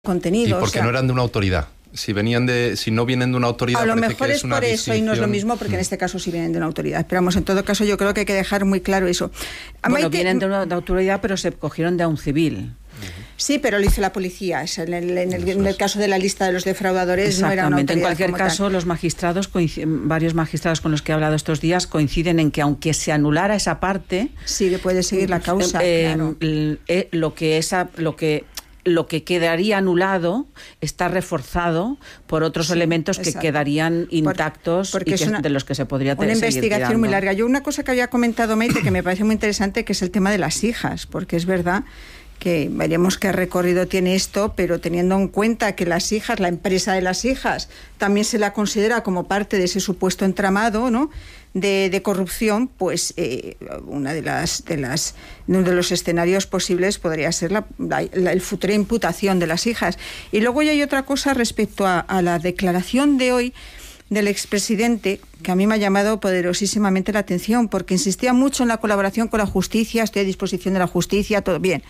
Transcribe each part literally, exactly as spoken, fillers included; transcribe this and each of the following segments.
contenido. Y porque o sea, no eran de una autoridad. Si venían de, si no vienen de una autoridad, a lo parece mejor que es, es una por eso distinción. y no es lo mismo, porque mm. en este caso sí vienen de una autoridad. Pero vamos, en todo caso yo creo que hay que dejar muy claro eso. A bueno, Maite, vienen de una de autoridad, pero se cogieron de un civil. Sí, pero lo hizo la policía. En el, en el, en el caso de la lista de los defraudadores no era una autoridad. En cualquier caso, tal. los magistrados, varios magistrados con los que he hablado estos días, coinciden en que aunque se anulara esa parte, sí, que puede seguir la causa. Eh, claro. eh, lo que esa, lo que lo que quedaría anulado está reforzado por otros sí, elementos que exacto. quedarían intactos Por, y que, una, de los que se podría tener. Una investigación tirando. muy larga. Yo una cosa que había comentado Maite que me parece muy interesante, que es el tema de las hijas, porque es verdad que veremos qué recorrido tiene esto, pero teniendo en cuenta que las hijas, la empresa de las hijas, también se la considera como parte de ese supuesto entramado, ¿no?, de, de corrupción, pues eh, una de las, de las uno de los escenarios posibles podría ser la, la, la el futura imputación de las hijas. Y luego ya hay otra cosa respecto a, a la declaración de hoy del expresidente, que a mí me ha llamado poderosísimamente la atención, porque insistía mucho en la colaboración con la justicia, estoy a disposición de la justicia, todo bien.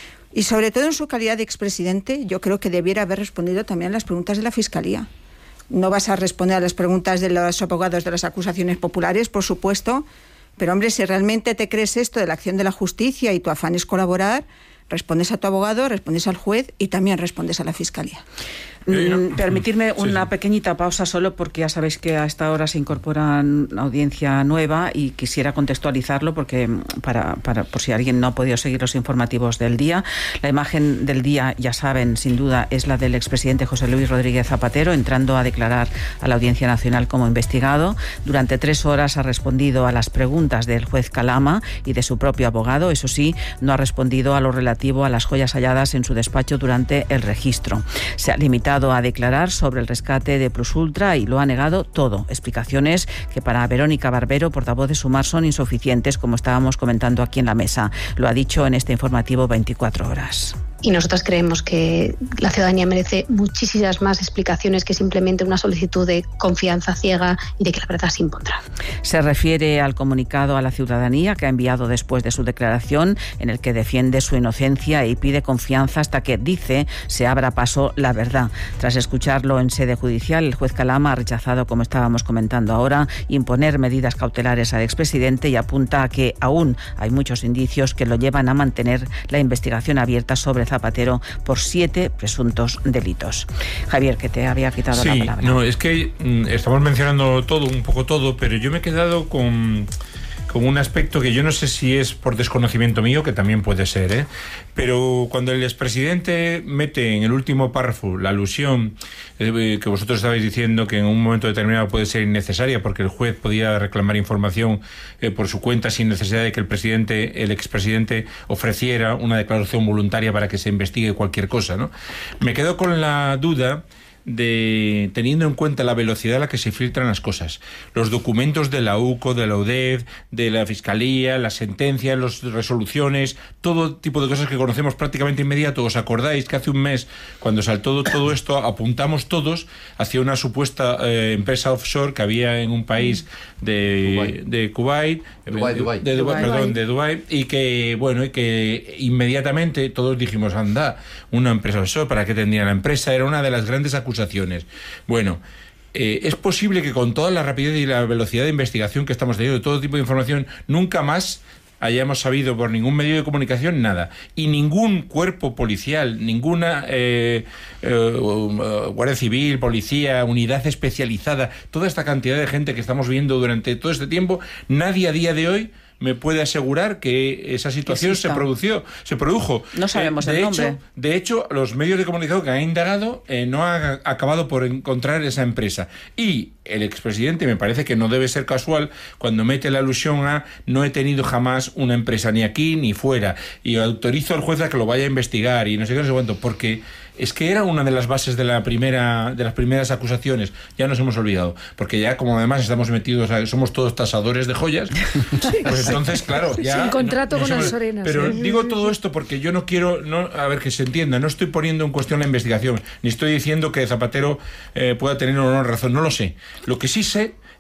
Y sobre todo en su calidad de expresidente, yo creo que debiera haber respondido también a las preguntas de la Fiscalía. No vas a responder a las preguntas de los abogados de las acusaciones populares, por supuesto, pero hombre, si realmente te crees esto de la acción de la justicia y tu afán es colaborar, respondes a tu abogado, respondes al juez y también respondes a la Fiscalía. Mm, permitirme una sí, sí. pequeñita pausa solo porque ya sabéis que a esta hora se incorpora una audiencia nueva y quisiera contextualizarlo porque para, para por si alguien no ha podido seguir los informativos del día. La imagen del día, ya saben, sin duda es la del expresidente José Luis Rodríguez Zapatero entrando a declarar a la Audiencia Nacional como investigado. Durante tres horas ha respondido a las preguntas del juez Calama y de su propio abogado. Eso sí, no ha respondido a lo relativo a las joyas halladas en su despacho durante el registro. Se ha limitado a declarar sobre el rescate de Plus Ultra y lo ha negado todo. Explicaciones que para Verónica Barbero, portavoz de Sumar, son insuficientes, como estábamos comentando aquí en la mesa. Lo ha dicho en este informativo veinticuatro horas. Y nosotros creemos que la ciudadanía merece muchísimas más explicaciones que simplemente una solicitud de confianza ciega y de que la verdad se impondrá. Se refiere al comunicado a la ciudadanía que ha enviado después de su declaración, en el que defiende su inocencia y pide confianza hasta que, dice, se abra paso la verdad. Tras escucharlo en sede judicial, el juez Calama ha rechazado, como estábamos comentando ahora, imponer medidas cautelares al expresidente y apunta a que aún hay muchos indicios que lo llevan a mantener la investigación abierta sobre Zapatero por siete presuntos delitos. Javier, que te había quitado sí, la palabra. No, es que mm, estamos mencionando todo, un poco todo, pero yo me he quedado con, con un aspecto que yo no sé si es por desconocimiento mío, que también puede ser, ¿eh? Pero cuando el expresidente mete en el último párrafo la alusión eh, que vosotros estabais diciendo que en un momento determinado puede ser innecesaria porque el juez podía reclamar información eh, por su cuenta sin necesidad de que el presidente, el expresidente ofreciera una declaración voluntaria para que se investigue cualquier cosa, ¿no? Me quedo con la duda de, teniendo en cuenta la velocidad a la que se filtran las cosas, los documentos de la U C O, de la U D E F, de la Fiscalía, las sentencias, las resoluciones, todo tipo de cosas que conocemos prácticamente inmediato. ¿Os acordáis que hace un mes, cuando saltó todo esto, apuntamos todos hacia una supuesta eh, empresa offshore que había en un país de, de Kuwait, Dubái, Dubái. de Dubái, Dubái. perdón, de Dubái, y que bueno, y que inmediatamente todos dijimos, anda, una empresa offshore, ¿para qué tendría la empresa? Era una de las grandes acusaciones. Bueno, eh, es posible que con toda la rapidez y la velocidad de investigación que estamos teniendo, de todo tipo de información, nunca más hayamos sabido por ningún medio de comunicación nada, y ningún cuerpo policial, ninguna eh, eh, Guardia Civil, policía, unidad especializada, toda esta cantidad de gente que estamos viendo durante todo este tiempo, nadie a día de hoy me puede asegurar que esa situación se produció, se produjo. No sabemos eh, de el hecho, nombre. De hecho, los medios de comunicación que han indagado eh, no han acabado por encontrar esa empresa. Y el expresidente, me parece que no debe ser casual cuando mete la alusión a no he tenido jamás una empresa ni aquí ni fuera y autorizo al juez a que lo vaya a investigar y no sé qué, no sé cuánto, porque es que era una de las bases de la primera de las primeras acusaciones. Ya nos hemos olvidado, porque ya como además estamos metidos, somos todos tasadores de joyas, pues entonces claro, ya sin contrato no, no con somos, Ansorenas. pero ¿eh? digo todo esto porque yo no quiero, no, a ver, que se entienda, no estoy poniendo en cuestión la investigación, ni estoy diciendo que Zapatero eh, pueda tener o no razón, no lo sé. Lo que sí sé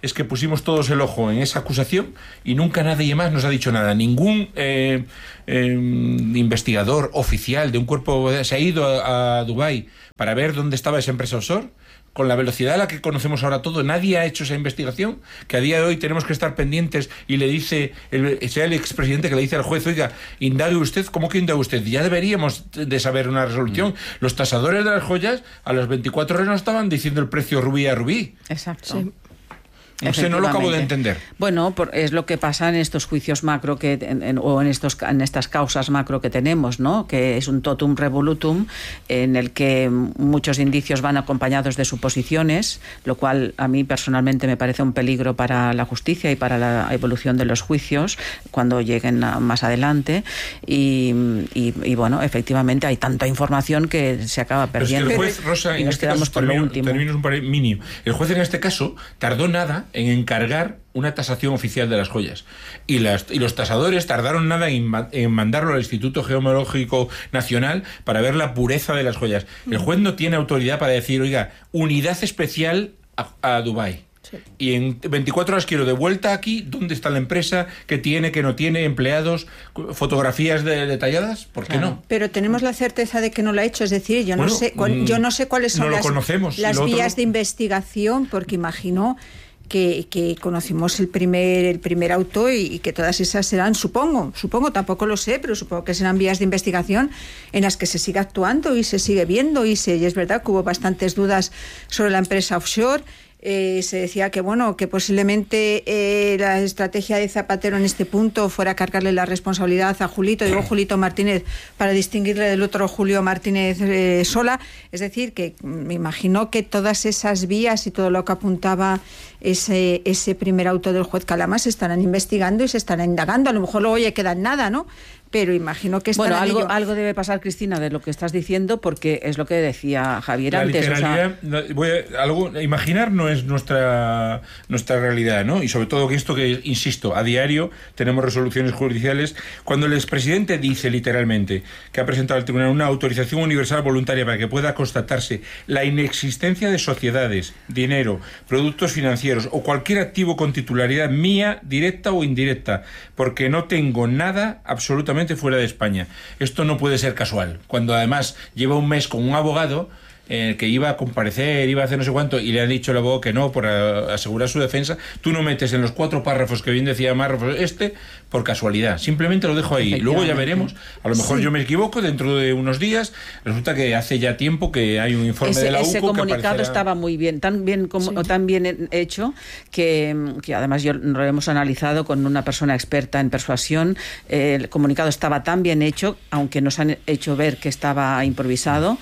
es que pusimos todos el ojo en esa acusación y nunca nadie más nos ha dicho nada. Ningún eh, eh, investigador oficial de un cuerpo se ha ido a, a Dubái para ver dónde estaba esa empresa offshore. Con la velocidad a la que conocemos ahora todo, nadie ha hecho esa investigación, que a día de hoy tenemos que estar pendientes y le dice, el, sea el expresidente que le dice al juez, oiga, indague usted, ¿cómo que indague usted? Ya deberíamos de saber una resolución. Mm. Los tasadores de las joyas a las veinticuatro horas no estaban diciendo el precio rubí a rubí. Exacto. Sí. No sé, no lo acabo de entender. Bueno, por, es lo que pasa en estos juicios macro que en, en, o en estos en estas causas macro que tenemos, ¿no? Que es un totum revolutum en el que muchos indicios van acompañados de suposiciones, lo cual a mí personalmente me parece un peligro para la justicia y para la evolución de los juicios cuando lleguen a, más adelante. Y, y, y bueno, efectivamente hay tanta información que se acaba perdiendo. Pero es que el juez, Rosa, y en nos este quedamos caso, con termino, lo último. Termino un par mínimo. El juez en este caso tardó nada en encargar una tasación oficial de las joyas. Y, las, y los tasadores tardaron nada en, en mandarlo al Instituto Geomológico Nacional para ver la pureza de las joyas. El juez no tiene autoridad para decir, oiga, unidad especial a, a Dubái. Sí. Y en veinticuatro horas quiero de vuelta aquí, ¿dónde está la empresa? ¿Qué tiene, qué no tiene? ¿Empleados? ¿Fotografías de, detalladas? ¿Por qué claro. no? Pero tenemos la certeza de que no lo ha hecho. Es decir, yo, bueno, no, sé, cuál, yo no sé cuáles son no las, las vías otro... de investigación, porque imagino... Que, que conocimos el primer el primer auto y, y que todas esas serán, supongo, supongo, tampoco lo sé, pero supongo que serán vías de investigación en las que se sigue actuando y se sigue viendo y, se, y es verdad que hubo bastantes dudas sobre la empresa offshore. Eh, se decía que bueno que posiblemente eh, la estrategia de Zapatero en este punto fuera cargarle la responsabilidad a Julito, digo Julito Martínez para distinguirle del otro Julio Martínez eh, Sola, es decir que me imagino que todas esas vías y todo lo que apuntaba ese, ese primer auto del juez Calama se estarán investigando y se estarán indagando, a lo mejor luego ya queda en nada, ¿no? Pero imagino que bueno, algo, ello. algo debe pasar, Cristina, de lo que estás diciendo, porque es lo que decía Javier la antes. O sea... voy a, algo, imaginar no es nuestra nuestra realidad, ¿no? Y sobre todo que esto que, insisto, a diario tenemos resoluciones judiciales. Cuando el expresidente dice literalmente que ha presentado al tribunal una autorización universal voluntaria para que pueda constatarse la inexistencia de sociedades, dinero, productos financieros o cualquier activo con titularidad mía, directa o indirecta, porque no tengo nada absolutamente fuera de España. Esto no puede ser casual. Cuando además lleva un mes con un abogado eh, que iba a comparecer, iba a hacer no sé cuánto, y le ha dicho el abogado que no, por a, asegurar su defensa, tú no metes en los cuatro párrafos que bien decía Marrafos este, por casualidad. Simplemente lo dejo ahí. Luego ya veremos. A lo mejor sí. yo me equivoco, dentro de unos días resulta que hace ya tiempo que hay un informe ese, de la U C O ese comunicado que aparecerá... estaba muy bien, tan bien como sí. tan bien hecho que, que además yo lo hemos analizado con una persona experta en persuasión. Eh, el comunicado estaba tan bien hecho, aunque nos han hecho ver que estaba improvisado,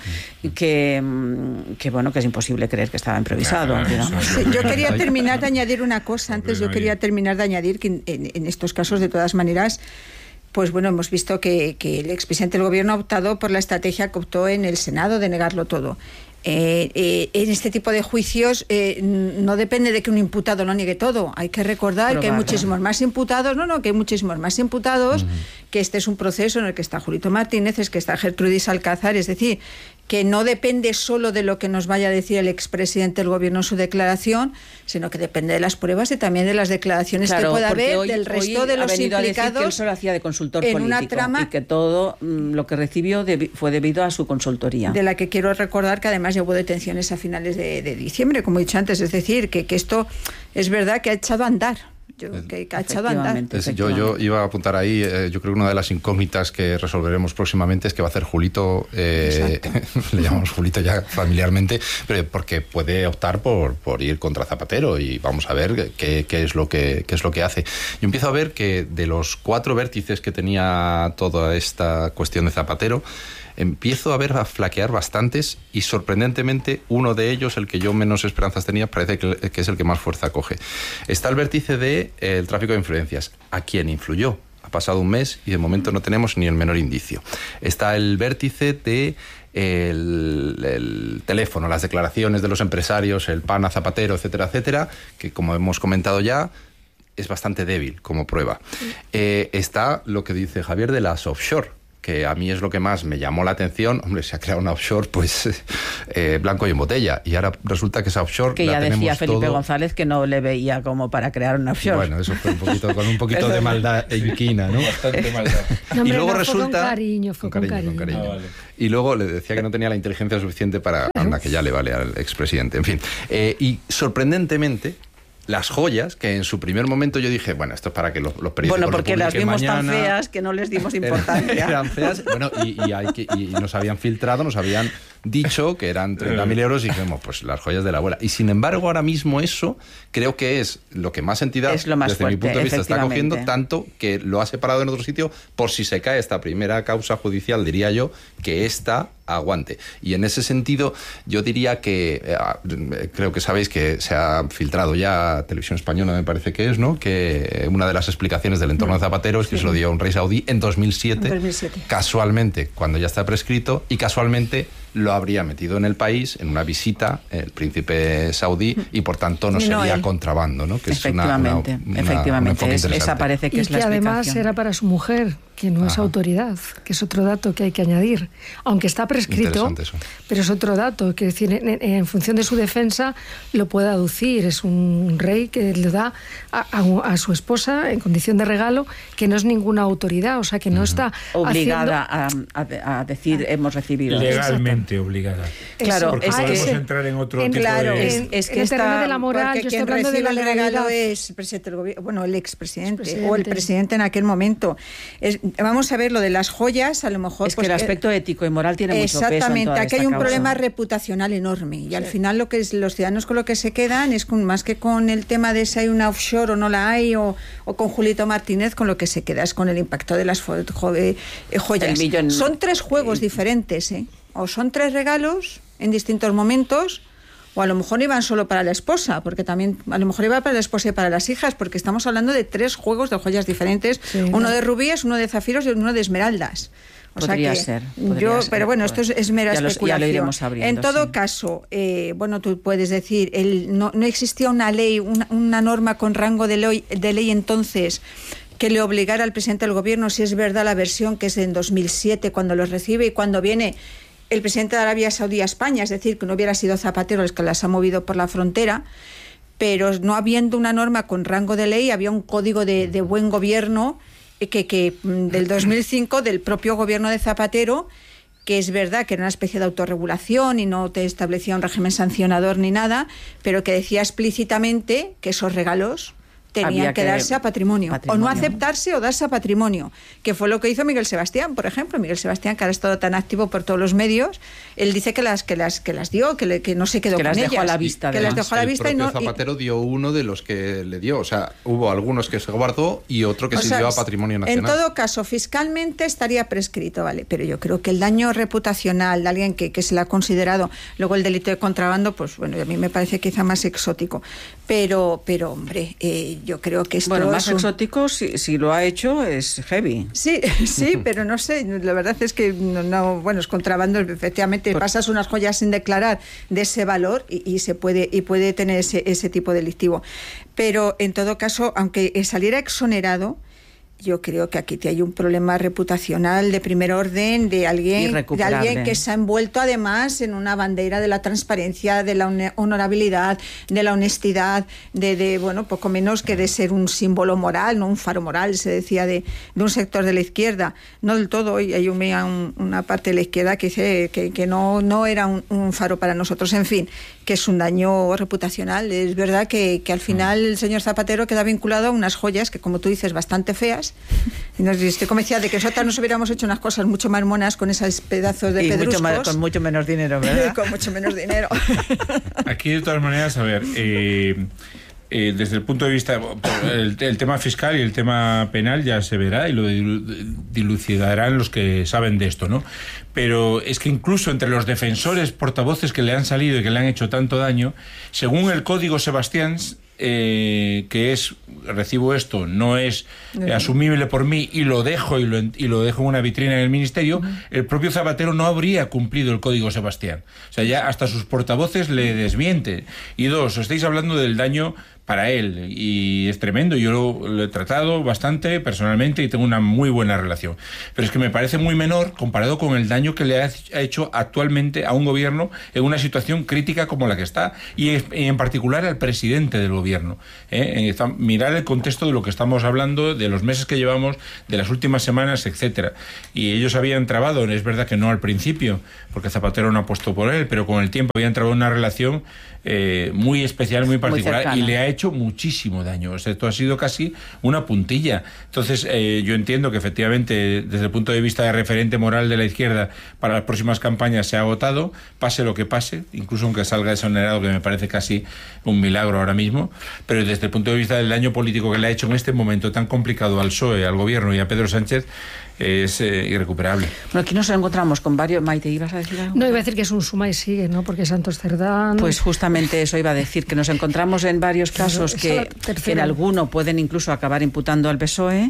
que que bueno, que es imposible creer que estaba improvisado. Sí, yo quería terminar de añadir una cosa antes, yo quería terminar de añadir que en, en estos casos, de todas maneras, pues bueno, hemos visto que, que el expresidente del gobierno ha optado por la estrategia que optó en el Senado de negarlo todo. Eh, eh, en este tipo de juicios eh, no depende de que un imputado lo niegue todo. Hay que recordar Probar, que hay muchísimos ¿no? más imputados, no, no, que hay muchísimos más imputados, uh-huh. que este es un proceso en el que está Julito Martínez, es que está Gertrudis Alcázar, es decir, que no depende solo de lo que nos vaya a decir el expresidente del gobierno en su declaración, sino que depende de las pruebas y también de las declaraciones claro, que pueda haber hoy, del resto de los implicados. Que él solo hacía de consultor en político una trama, y que todo mm, lo que recibió de, fue debido a su consultoría. De la que quiero recordar que además llevó detenciones a finales de, de diciembre, como he dicho antes, es decir, que, que esto es verdad que ha echado a andar. Yo, que, que ha echado a andar. Es, yo, yo iba a apuntar ahí, eh, yo creo que una de las incógnitas que resolveremos próximamente es que va a hacer Julito, eh, le llamamos Julito ya familiarmente, pero porque puede optar por, por ir contra Zapatero y vamos a ver qué, qué, es lo que, qué es lo que hace. Yo empiezo a ver que de los cuatro vértices que tenía toda esta cuestión de Zapatero, empiezo a ver a flaquear bastantes y sorprendentemente uno de ellos, el que yo menos esperanzas tenía, parece que, que es el que más fuerza coge. Está el vértice del de, eh, tráfico de influencias. ¿A quién influyó? Ha pasado un mes y de momento no tenemos ni el menor indicio. Está el vértice de El, el teléfono, las declaraciones de los empresarios, el pan a Zapatero, etcétera, etcétera, que como hemos comentado ya, es bastante débil como prueba. Eh, está lo que dice Javier de las offshore, que a mí es lo que más me llamó la atención, hombre, se ha creado una offshore, pues, eh, blanco y en botella. Y ahora resulta que esa offshore que la ya tenemos decía Felipe todo... González que no le veía como para crear una offshore. Bueno, eso fue un poquito, con un poquito de maldad e inquina, ¿no? Bastante maldad. No, hombre, y luego no, resulta... Fue con cariño, fue con cariño. Con cariño. Ah, vale. Y luego le decía que no tenía la inteligencia suficiente para anda, que ya le vale al expresidente. En fin. Eh, y sorprendentemente... las joyas, que en su primer momento yo dije, bueno, esto es para que los, los periódicos Bueno, porque lo las vimos mañana. tan feas que no les dimos importancia. Eran feas, bueno, y, y, hay que, y nos habían filtrado, nos habían dicho que eran treinta mil euros y dijimos, pues las joyas de la abuela. Y sin embargo, ahora mismo eso creo que es lo que más entidad, es lo más desde fuerte, mi punto de vista, está cogiendo, efectivamente. tanto que lo ha separado en otro sitio por si se cae esta primera causa judicial, diría yo, que esta aguante. Y en ese sentido, yo diría que eh, creo que sabéis que se ha filtrado ya a Televisión Española, me parece que es, ¿no? Que una de las explicaciones del entorno de Zapatero es que sí. se lo dio a un rey saudí en dos mil siete, en dos mil siete, casualmente, cuando ya está prescrito, y casualmente lo habría metido en el país en una visita el príncipe saudí y por tanto no, no sería él. contrabando, ¿no? Que efectivamente, es una, una, efectivamente, una es, esa parece que y es que la explicación. Además era para su mujer, que no Ajá. es autoridad, que es otro dato que hay que añadir, aunque está prescrito, pero es otro dato, que decir, en, en función de su defensa lo puede aducir, es un rey que le da a, a, a su esposa en condición de regalo, que no es ninguna autoridad, o sea que no uh-huh. está obligada haciendo... a, a decir ah. hemos recibido legalmente obligada. Claro, porque es podemos que entrar en otro en, tipo claro, de... en, es que en el terreno de la moral, yo estoy hablando de la legalidad. El regalo es el presidente del gobierno, bueno, el expresidente, expresidente. o el presidente en aquel momento. Es, vamos a ver lo de las joyas, a lo mejor... Es pues, que el aspecto eh, ético y moral tiene mucho peso. Exactamente, aquí hay un causa. problema reputacional enorme y sí. al final lo que es, los ciudadanos con lo que se quedan es con, más que con el tema de si hay una offshore o no la hay, o, o con Julito Martínez, con lo que se queda es con el impacto de las jo- jo- eh, joyas. Millón... Son tres juegos el... diferentes, ¿eh? O son tres regalos en distintos momentos, o a lo mejor iban solo para la esposa, porque también a lo mejor iba para la esposa y para las hijas, porque estamos hablando de tres juegos de joyas diferentes, sí, uno ¿no? de rubíes, uno de zafiros y uno de esmeraldas. O podría sea que ser. Podría yo, ser, pero bueno, esto es, es mera ya especulación. Los, ya lo iremos abriendo, en todo sí. caso, eh, bueno, tú puedes decir, el, no, no existía una ley, una, una norma con rango de ley, de ley entonces que le obligara al presidente del gobierno, si es verdad la versión que es en dos mil siete, cuando los recibe y cuando viene el presidente de Arabia Saudí a España, es decir, que no hubiera sido Zapatero el que las ha movido por la frontera, pero no habiendo una norma con rango de ley, había un código de, de buen gobierno que, que del dos mil cinco, del propio gobierno de Zapatero, que es verdad que era una especie de autorregulación y no te establecía un régimen sancionador ni nada, pero que decía explícitamente que esos regalos tenían que, que darse a patrimonio, patrimonio, o no aceptarse o darse a patrimonio, que fue lo que hizo Miguel Sebastián, por ejemplo. Miguel Sebastián, que ahora ha estado tan activo por todos los medios, él dice que las que las que las dio, que, le, que no se quedó que con las ellas, dejó a la vista, que las dejó a la vista y no. Zapatero dio uno de los que le dio, o sea, hubo algunos que se guardó y otro que se dio a patrimonio nacional. En todo caso, fiscalmente estaría prescrito, vale, pero yo creo que el daño reputacional de alguien que, que se le ha considerado, luego el delito de contrabando, pues bueno, a mí me parece quizá más exótico, pero, pero hombre, eh, yo creo que esto bueno, más un... exótico, si, si lo ha hecho, es heavy. Sí, sí, pero no sé, la verdad es que no, no bueno, es contrabando, efectivamente, Por... pasas unas joyas sin declarar de ese valor y, y se puede y puede tener ese, ese tipo delictivo. Pero en todo caso, aunque saliera exonerado, yo creo que aquí hay un problema reputacional de primer orden de alguien, de alguien que se ha envuelto además en una bandera de la transparencia, de la honorabilidad, de la honestidad, de, de bueno, poco menos que de ser un símbolo moral, no un faro moral, se decía de, de un sector de la izquierda. No del todo, y hay un, una parte de la izquierda que dice que, que no, no era un, un faro para nosotros. En fin, que es un daño reputacional. Es verdad que, que al final el señor Zapatero queda vinculado a unas joyas que, como tú dices, bastante feas. Y nos estoy convencida de que nosotros nos hubiéramos hecho unas cosas mucho más monas con esos pedazos de y pedruscos. Mucho más, con mucho menos dinero, ¿verdad? Con mucho menos dinero. Aquí, de todas maneras, a ver, eh, eh, desde el punto de vista, el, el tema fiscal y el tema penal ya se verá y lo dilucidarán los que saben de esto, ¿no? Pero es que incluso entre los defensores portavoces que le han salido y que le han hecho tanto daño, según el Código Sebastián, Eh, que es, recibo esto, no es eh, asumible por mí y lo dejo y lo, y lo dejo en una vitrina en el ministerio, uh-huh. el propio Zapatero no habría cumplido el Código Sebastián. O sea, ya hasta sus portavoces le desmienten. Y dos, estáis hablando del daño para él, y es tremendo. Yo lo, lo he tratado bastante personalmente y tengo una muy buena relación. Pero es que me parece muy menor comparado con el daño que le ha hecho actualmente a un gobierno en una situación crítica como la que está, y en particular al presidente del gobierno. ¿eh? Mirar el contexto de lo que estamos hablando, de los meses que llevamos, de las últimas semanas, etcétera. Y ellos habían trabado, es verdad que no al principio, porque Zapatero no apostó por él, pero con el tiempo habían trabado una relación eh, muy especial, muy particular, muy y le ha hecho muchísimo daño. O sea, esto ha sido casi una puntilla. Entonces, eh, yo entiendo que efectivamente, desde el punto de vista de referente moral de la izquierda, para las próximas campañas se ha agotado, pase lo que pase, incluso aunque salga exonerado, que me parece casi un milagro ahora mismo, pero desde el punto de vista del daño político que le ha hecho en este momento tan complicado al P S O E, al gobierno y a Pedro Sánchez, es eh, irrecuperable. Bueno, aquí nos encontramos con varios... Maite, ¿ibas a decir algo? No, iba a decir que es un suma y sigue, ¿no? Porque Santos Cerdán... Pues justamente eso iba a decir, que nos encontramos en varios casos que, que en alguno pueden incluso acabar imputando al P S O E,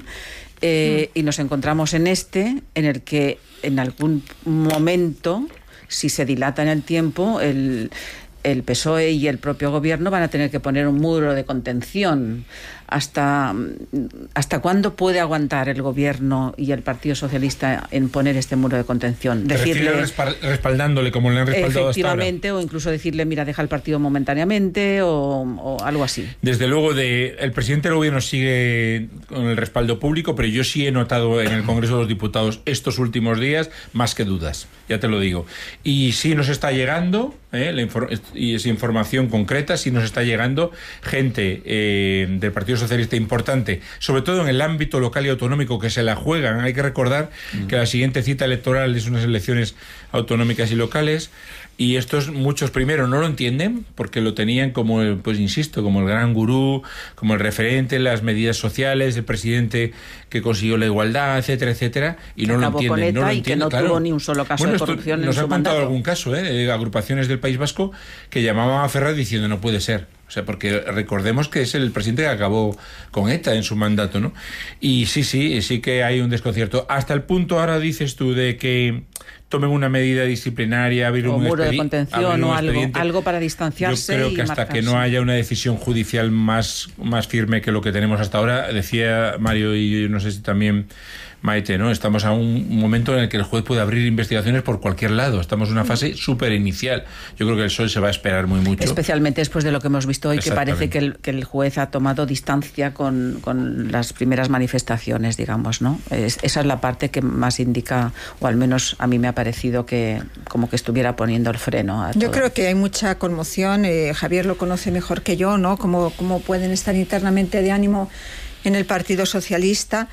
eh, mm. y nos encontramos en este, en el que en algún momento, si se dilata en el tiempo, el... el P S O E y el propio gobierno van a tener que poner un muro de contención. ¿Hasta, hasta cuándo puede aguantar el gobierno y el Partido Socialista en poner este muro de contención? Decirle, respaldándole como le han respaldado efectivamente, hasta ahora. O incluso decirle, mira, deja el partido momentáneamente, o, o algo así. Desde luego, de, el presidente del gobierno sigue con el respaldo público, pero yo sí he notado en el Congreso de los Diputados estos últimos días más que dudas, ya te lo digo. Y sí nos está llegando, eh, la infor- y es información concreta, sí nos está llegando gente eh, del Partido Socialista importante, sobre todo en el ámbito local y autonómico, que se la juegan. Hay que recordar mm. que la siguiente cita electoral es unas elecciones autonómicas y locales, y estos muchos primero no lo entienden porque lo tenían como el, pues insisto, como el gran gurú, como el referente en las medidas sociales, el presidente que consiguió la igualdad, etcétera, etcétera, y no lo entienden, no lo y entienden, que no claro. tuvo ni un solo caso bueno, de corrupción en nos su ha contado mandato. algún caso, ¿eh? de agrupaciones del País Vasco que llamaban a Ferraz diciendo no puede ser. O sea, porque recordemos que es el presidente que acabó con ETA en su mandato, ¿no? Y sí, sí, sí que hay un desconcierto. Hasta el punto, ahora dices tú, de que tomen una medida disciplinaria, abrir o un muro expedi- de contención o algo, algo para distanciarse. Yo creo y que hasta marcarse. que no haya una decisión judicial más, más firme que lo que tenemos hasta ahora, decía Mario, y yo no sé si también Maite, ¿no? Estamos a un momento en el que el juez puede abrir investigaciones por cualquier lado. Estamos en una fase súper inicial. Yo creo que el P S O E se va a esperar muy mucho. Especialmente después de lo que hemos visto hoy, que parece que el, que el juez ha tomado distancia con, con las primeras manifestaciones, digamos, ¿no? Es, esa es la parte que más indica, o al menos a mí me ha parecido que como que estuviera poniendo el freno a todo. Yo creo que hay mucha conmoción. Eh, Javier lo conoce mejor que yo, ¿no? Cómo, cómo pueden estar internamente de ánimo en el Partido Socialista,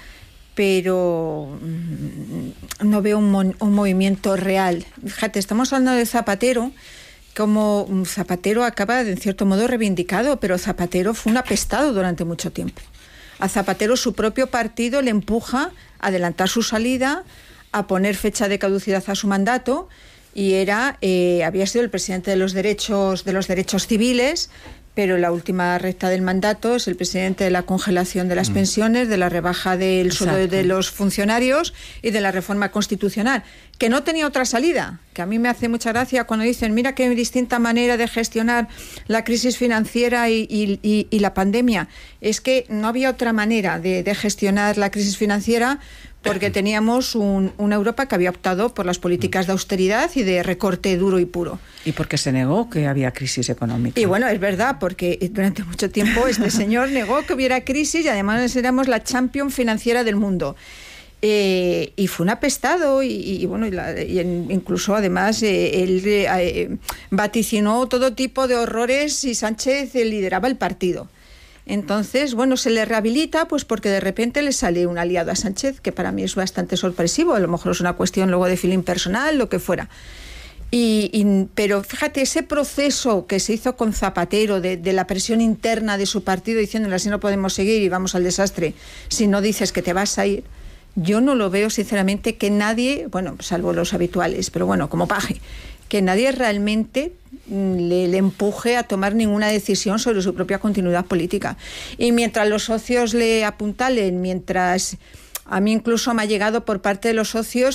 pero no veo un, mo- un movimiento real. Fíjate, estamos hablando de Zapatero, como Zapatero acaba de, en cierto modo, reivindicado, pero Zapatero fue un apestado durante mucho tiempo. A Zapatero su propio partido le empuja a adelantar su salida, a poner fecha de caducidad a su mandato, y era eh, había sido el presidente de los derechos de los derechos civiles, pero la última recta del mandato es el presidente de la congelación de las mm. pensiones, de la rebaja del sueldo de los funcionarios y de la reforma constitucional, que no tenía otra salida, que a mí me hace mucha gracia cuando dicen, mira qué distinta manera de gestionar la crisis financiera y, y, y, y la pandemia. Es que no había otra manera de, de gestionar la crisis financiera, porque teníamos un, una Europa que había optado por las políticas de austeridad y de recorte duro y puro. Y porque se negó que había crisis económica. Y bueno, es verdad, porque durante mucho tiempo este señor negó que hubiera crisis, y además éramos la champion financiera del mundo. Eh, y fue un apestado, y, y bueno, y la, y en, incluso además eh, él eh, vaticinó todo tipo de horrores y Sánchez eh, lideraba el partido. Entonces, bueno, se le rehabilita pues porque de repente le sale un aliado a Sánchez, que para mí es bastante sorpresivo. A lo mejor es una cuestión luego de feeling personal, lo que fuera. Y, y, pero fíjate, ese proceso que se hizo con Zapatero de, de la presión interna de su partido, diciéndole así no podemos seguir y vamos al desastre si no dices que te vas a ir, yo no lo veo sinceramente que nadie, bueno, salvo los habituales, pero bueno, como Paje, que nadie realmente le, le empuje a tomar ninguna decisión sobre su propia continuidad política. Y mientras los socios le apuntalen, mientras a mí incluso me ha llegado por parte de los socios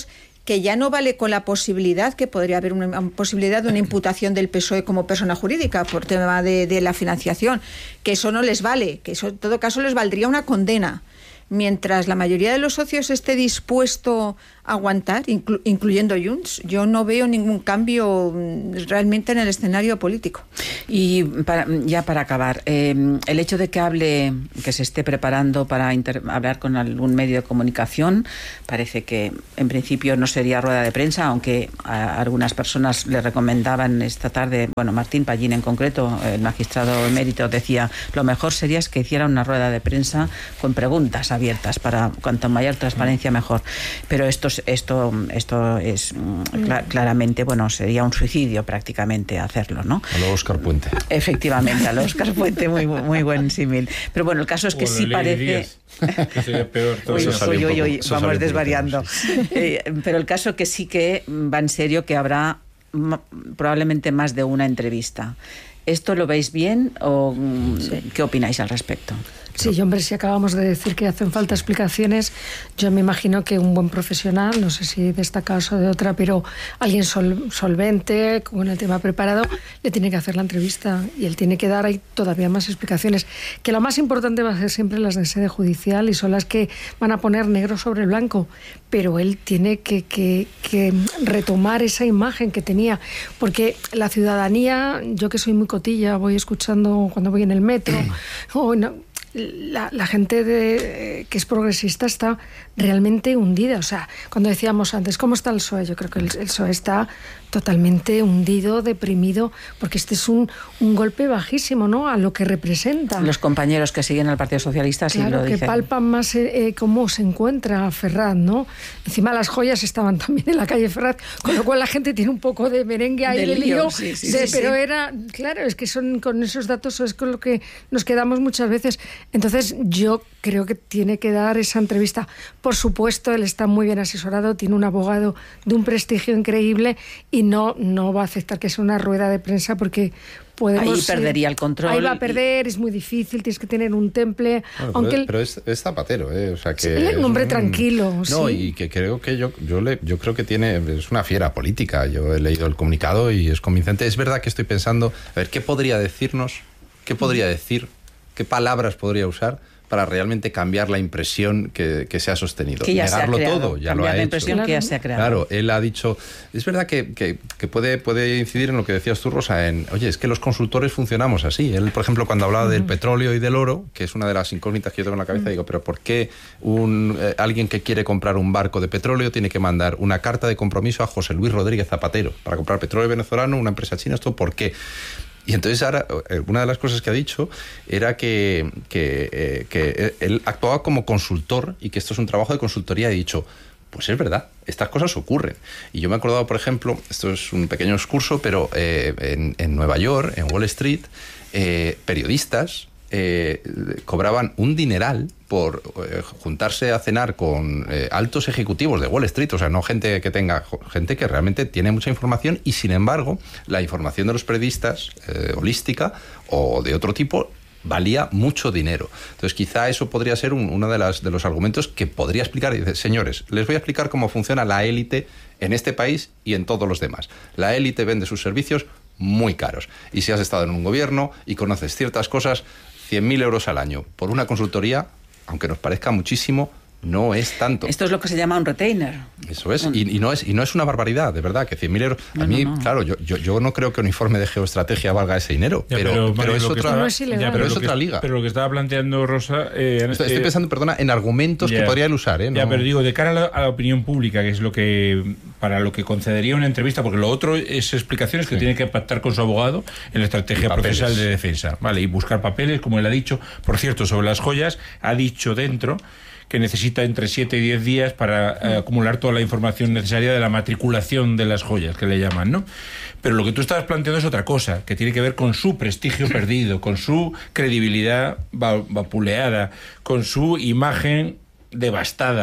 que ya no vale con la posibilidad, que podría haber una, una posibilidad de una imputación del P S O E como persona jurídica por tema de, de la financiación, que eso no les vale, que eso en todo caso les valdría una condena. Mientras la mayoría de los socios esté dispuesto a aguantar, inclu- incluyendo Junts, yo no veo ningún cambio realmente en el escenario político. Y para, ya para acabar, eh, el hecho de que hable, que se esté preparando para inter- hablar con algún medio de comunicación, parece que en principio no sería rueda de prensa, aunque a algunas personas le recomendaban esta tarde, bueno, Martín Pallín en concreto, el magistrado emérito, decía, lo mejor sería es que hiciera una rueda de prensa con preguntas abiertas, para cuanto mayor transparencia mejor. Pero esto esto esto es cl- claramente, bueno, sería un suicidio prácticamente hacerlo, ¿no? A lo Óscar Puente. Efectivamente, a lo Óscar Puente, muy muy buen símil. Pero bueno, el caso es que sí parece que sería peor todo. Uy, Eso uy, uy, uy, eso vamos sale desvariando. Eh, pero el caso que sí que va en serio, que habrá m- probablemente más de una entrevista. ¿Esto lo veis bien o sí. qué opináis al respecto? Sí, hombre, si acabamos de decir que hacen falta explicaciones, yo me imagino que un buen profesional, no sé si de esta casa o de otra, pero alguien sol, solvente, con el tema preparado, le tiene que hacer la entrevista y él tiene que dar ahí todavía más explicaciones. Que lo más importante va a ser siempre las de sede judicial y son las que van a poner negro sobre blanco, pero él tiene que, que, que retomar esa imagen que tenía, porque la ciudadanía, yo que soy muy cotilla, voy escuchando cuando voy en el metro, o no, La, la gente de, que es progresista está realmente hundida. O sea, cuando decíamos antes, ¿cómo está el P S O E? Yo creo que el, el P S O E está totalmente hundido, deprimido, porque este es un, un golpe bajísimo, ¿no?, a lo que representa. Los compañeros que siguen al Partido Socialista sí claro, lo dicen. que palpan más eh, cómo se encuentra Ferraz, ¿no? Encima las joyas estaban también en la calle Ferraz, con lo cual la gente tiene un poco de merengue ahí de lío. Sí, sí, de, sí, pero sí. era, claro, es que son con esos datos es con lo que nos quedamos muchas veces. Entonces yo creo que tiene que dar esa entrevista. Por supuesto, él está muy bien asesorado, tiene un abogado de un prestigio increíble y no, no va a aceptar que sea una rueda de prensa porque podemos... Ahí perdería el control. Ahí va a perder, y... es muy difícil, tienes que tener un temple. Bueno, aunque pero, él, pero es, es zapatero, ¿eh? O sea que... Sí, él es un hombre tranquilo. No, sí. y que creo que yo yo le yo creo que tiene... Es una fiera política. Yo he leído el comunicado y es convincente. Es verdad que estoy pensando, a ver, ¿qué podría decirnos? ¿Qué podría decir? ¿Qué palabras podría usar para realmente cambiar la impresión que, que se ha sostenido? Que ya Negarlo se ha todo, ya lo ha la hecho. impresión claro. que ya se ha creado. Claro, él ha dicho... Es verdad que, que, que puede, puede incidir en lo que decías tú, Rosa, en, oye, es que los consultores funcionamos así. Él, por ejemplo, cuando hablaba uh-huh. del petróleo y del oro, que es una de las incógnitas que yo tengo en la cabeza, uh-huh. digo, pero ¿por qué un, eh, alguien que quiere comprar un barco de petróleo tiene que mandar una carta de compromiso a José Luis Rodríguez Zapatero para comprar petróleo venezolano, una empresa china? ¿Esto por qué? Y entonces ahora, una de las cosas que ha dicho era que, que, eh, que él actuaba como consultor y que esto es un trabajo de consultoría. He dicho, pues es verdad, estas cosas ocurren. Y yo me he acordado, por ejemplo, esto es un pequeño excurso, pero eh, en, en Nueva York, en Wall Street, eh, periodistas eh, cobraban un dineral por eh, juntarse a cenar con eh, altos ejecutivos de Wall Street, o sea, no gente que tenga, gente que realmente tiene mucha información y, sin embargo, la información de los periodistas, eh, holística o de otro tipo, valía mucho dinero. Entonces, quizá eso podría ser un, uno de, las, de los argumentos que podría explicar. Y dice, señores, les voy a explicar cómo funciona la élite en este país y en todos los demás. La élite vende sus servicios muy caros. Y si has estado en un gobierno y conoces ciertas cosas, cien mil euros al año por una consultoría, aunque nos parezca muchísimo, no es tanto. Esto es lo que se llama un retainer. Eso es, y, y, no, es y no es una barbaridad, de verdad, que cien mil euros... No, a mí, no, no. claro, yo, yo, yo no creo que un informe de geoestrategia valga ese dinero, ya, pero, pero, pero, Mario, es, otra, estaba, no es, ilegal. ya, pero pero es que, otra liga. Pero lo que estaba planteando Rosa... Eh, estoy, eh, estoy pensando, perdona, en argumentos ya, que podría él usar. ¿eh? No... Ya, pero digo, de cara a la, a la opinión pública, que es lo que para lo que concedería una entrevista, porque lo otro es explicaciones que sí. tiene que pactar con su abogado en la estrategia procesal de defensa, ¿vale? Y buscar papeles, como él ha dicho. Por cierto, sobre las joyas, ha dicho dentro que necesita entre siete y diez días para eh, acumular toda la información necesaria de la matriculación de las joyas, que le llaman, ¿no? Pero lo que tú estabas planteando es otra cosa, que tiene que ver con su prestigio perdido, con su credibilidad vapuleada, con su imagen devastada.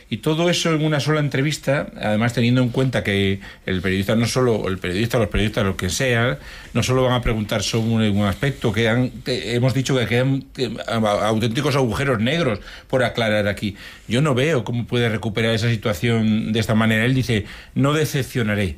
Y todo eso en una sola entrevista, además teniendo en cuenta que el periodista no solo, el periodista, los periodistas, lo que sea, no solo van a preguntar sobre un aspecto, que han, te, hemos dicho que quedan auténticos agujeros negros por aclarar aquí. Yo no veo cómo puede recuperar esa situación de esta manera. Él dice, no decepcionaré.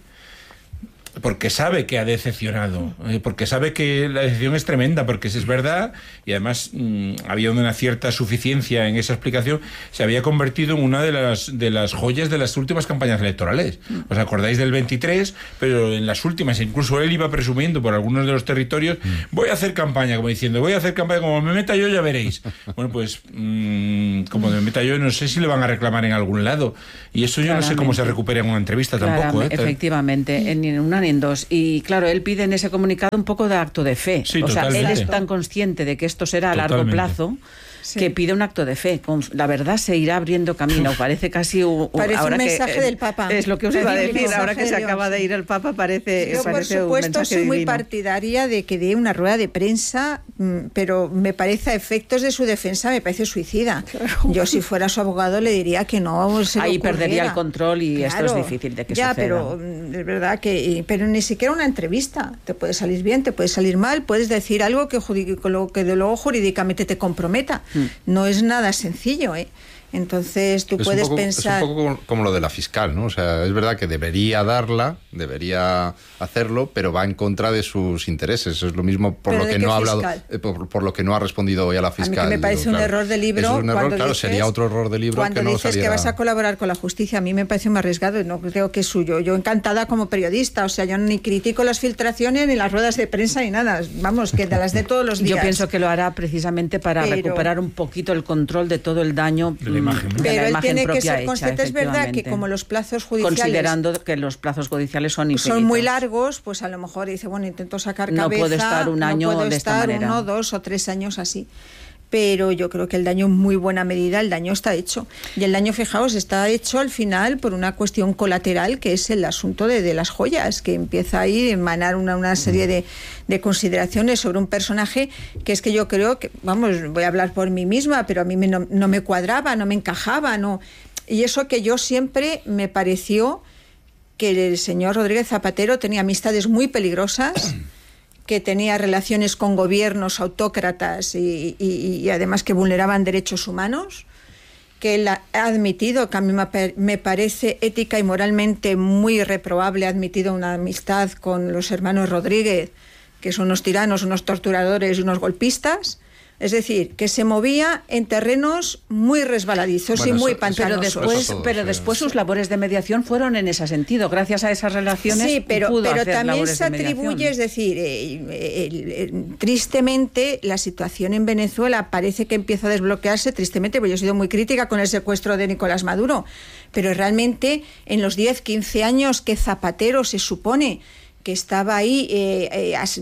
Porque sabe que ha decepcionado, eh, porque sabe que la decepción es tremenda, porque es verdad, y además mmm, había una cierta suficiencia en esa explicación, se había convertido en una de las de las joyas de las últimas campañas electorales. ¿Os acordáis del veintitrés? Pero en las últimas, incluso él iba presumiendo por algunos de los territorios, voy a hacer campaña, como diciendo, voy a hacer campaña, como me meta yo ya veréis. Bueno, pues mmm, como me meta yo, no sé si le van a reclamar en algún lado, y eso yo Claramente. no sé cómo se recupera en una entrevista tampoco. ¿eh? Efectivamente, en una en dos. Y claro, él pide en ese comunicado un poco de acto de fe. Sí, o sea, totalmente. él es tan consciente de que esto será a largo Totalmente. plazo Sí. que pide un acto de fe. Con, la verdad se irá abriendo camino. Parece casi un, parece ahora un mensaje que, del Papa. Es lo que os iba a Parece un decir. Ahora que se mensaje de acaba Dios. de ir el Papa, parece, Yo, parece por un supuesto, mensaje soy muy divino. partidaria de que dé una rueda de prensa, pero me parece, a efectos de su defensa, me parece suicida. Claro. Yo, si fuera su abogado, le diría que no se le Ahí ocurriera. Perdería el control y Claro. esto es difícil de que ya, suceda. pero es verdad que... Pero ni siquiera una entrevista. Te puede salir bien, te puede salir mal, puedes decir algo que, que de luego jurídicamente te comprometa. Mm. No es nada sencillo, ¿eh? Entonces tú es puedes un poco, pensar... Es un poco como, como lo de la fiscal, ¿no? O sea, es verdad que debería darla, debería hacerlo, pero va en contra de sus intereses. Es lo mismo por ¿Pero lo de que qué no ha hablado, fiscal? eh, por, por lo que no ha respondido hoy a la fiscal. A mí que me parece Digo, un claro, error de libro. Eso es un error, cuando claro, dices, sería otro error de libro cuando que no dices saliera... que vas a colaborar con la justicia, a mí me parece muy arriesgado y no creo que es suyo. Yo encantada como periodista, o sea, yo ni critico las filtraciones ni las ruedas de prensa ni nada. Vamos, que de las de todos los días. Yo pienso que lo hará precisamente para pero, recuperar un poquito el control de todo el daño de la imagen, ¿no? de pero la él imagen tiene propia que ser hecha, consciente, es verdad que como los plazos judiciales, considerando que los plazos judiciales son infinitos, son muy largos, pues a lo mejor dice, bueno, intento sacar cabeza, no puedo estar un año no puedo de estar esta manera. uno, dos o tres años así. Pero yo creo que el daño en muy buena medida, el daño está hecho. Y el daño, fijaos, está hecho al final por una cuestión colateral, que es el asunto de, de las joyas, que empieza ahí a emanar una, una serie de, de consideraciones sobre un personaje que es que yo creo que, vamos, voy a hablar por mí misma, pero a mí me, no, no me cuadraba, no me encajaba, no. Y eso que yo siempre me pareció que el señor Rodríguez Zapatero tenía amistades muy peligrosas, que tenía relaciones con gobiernos autócratas y, y, y además que vulneraban derechos humanos, que él ha admitido, que a mí me parece ética y moralmente muy reprobable, ha admitido una amistad con los hermanos Rodríguez, que son unos tiranos, unos torturadores y unos golpistas. Es decir, que se movía en terrenos muy resbaladizos bueno, y muy eso, pantanosos. Pero después, todo, pero sí. después sus labores de mediación fueron en ese sentido. Gracias a esas relaciones sí, pero, pudo pero hacer también labores se atribuye, es decir, eh, eh, eh, tristemente la situación en Venezuela parece que empieza a desbloquearse, tristemente, porque yo he sido muy crítica con el secuestro de Nicolás Maduro, pero realmente en los diez, quince años que Zapatero se supone que estaba ahí eh, eh, as,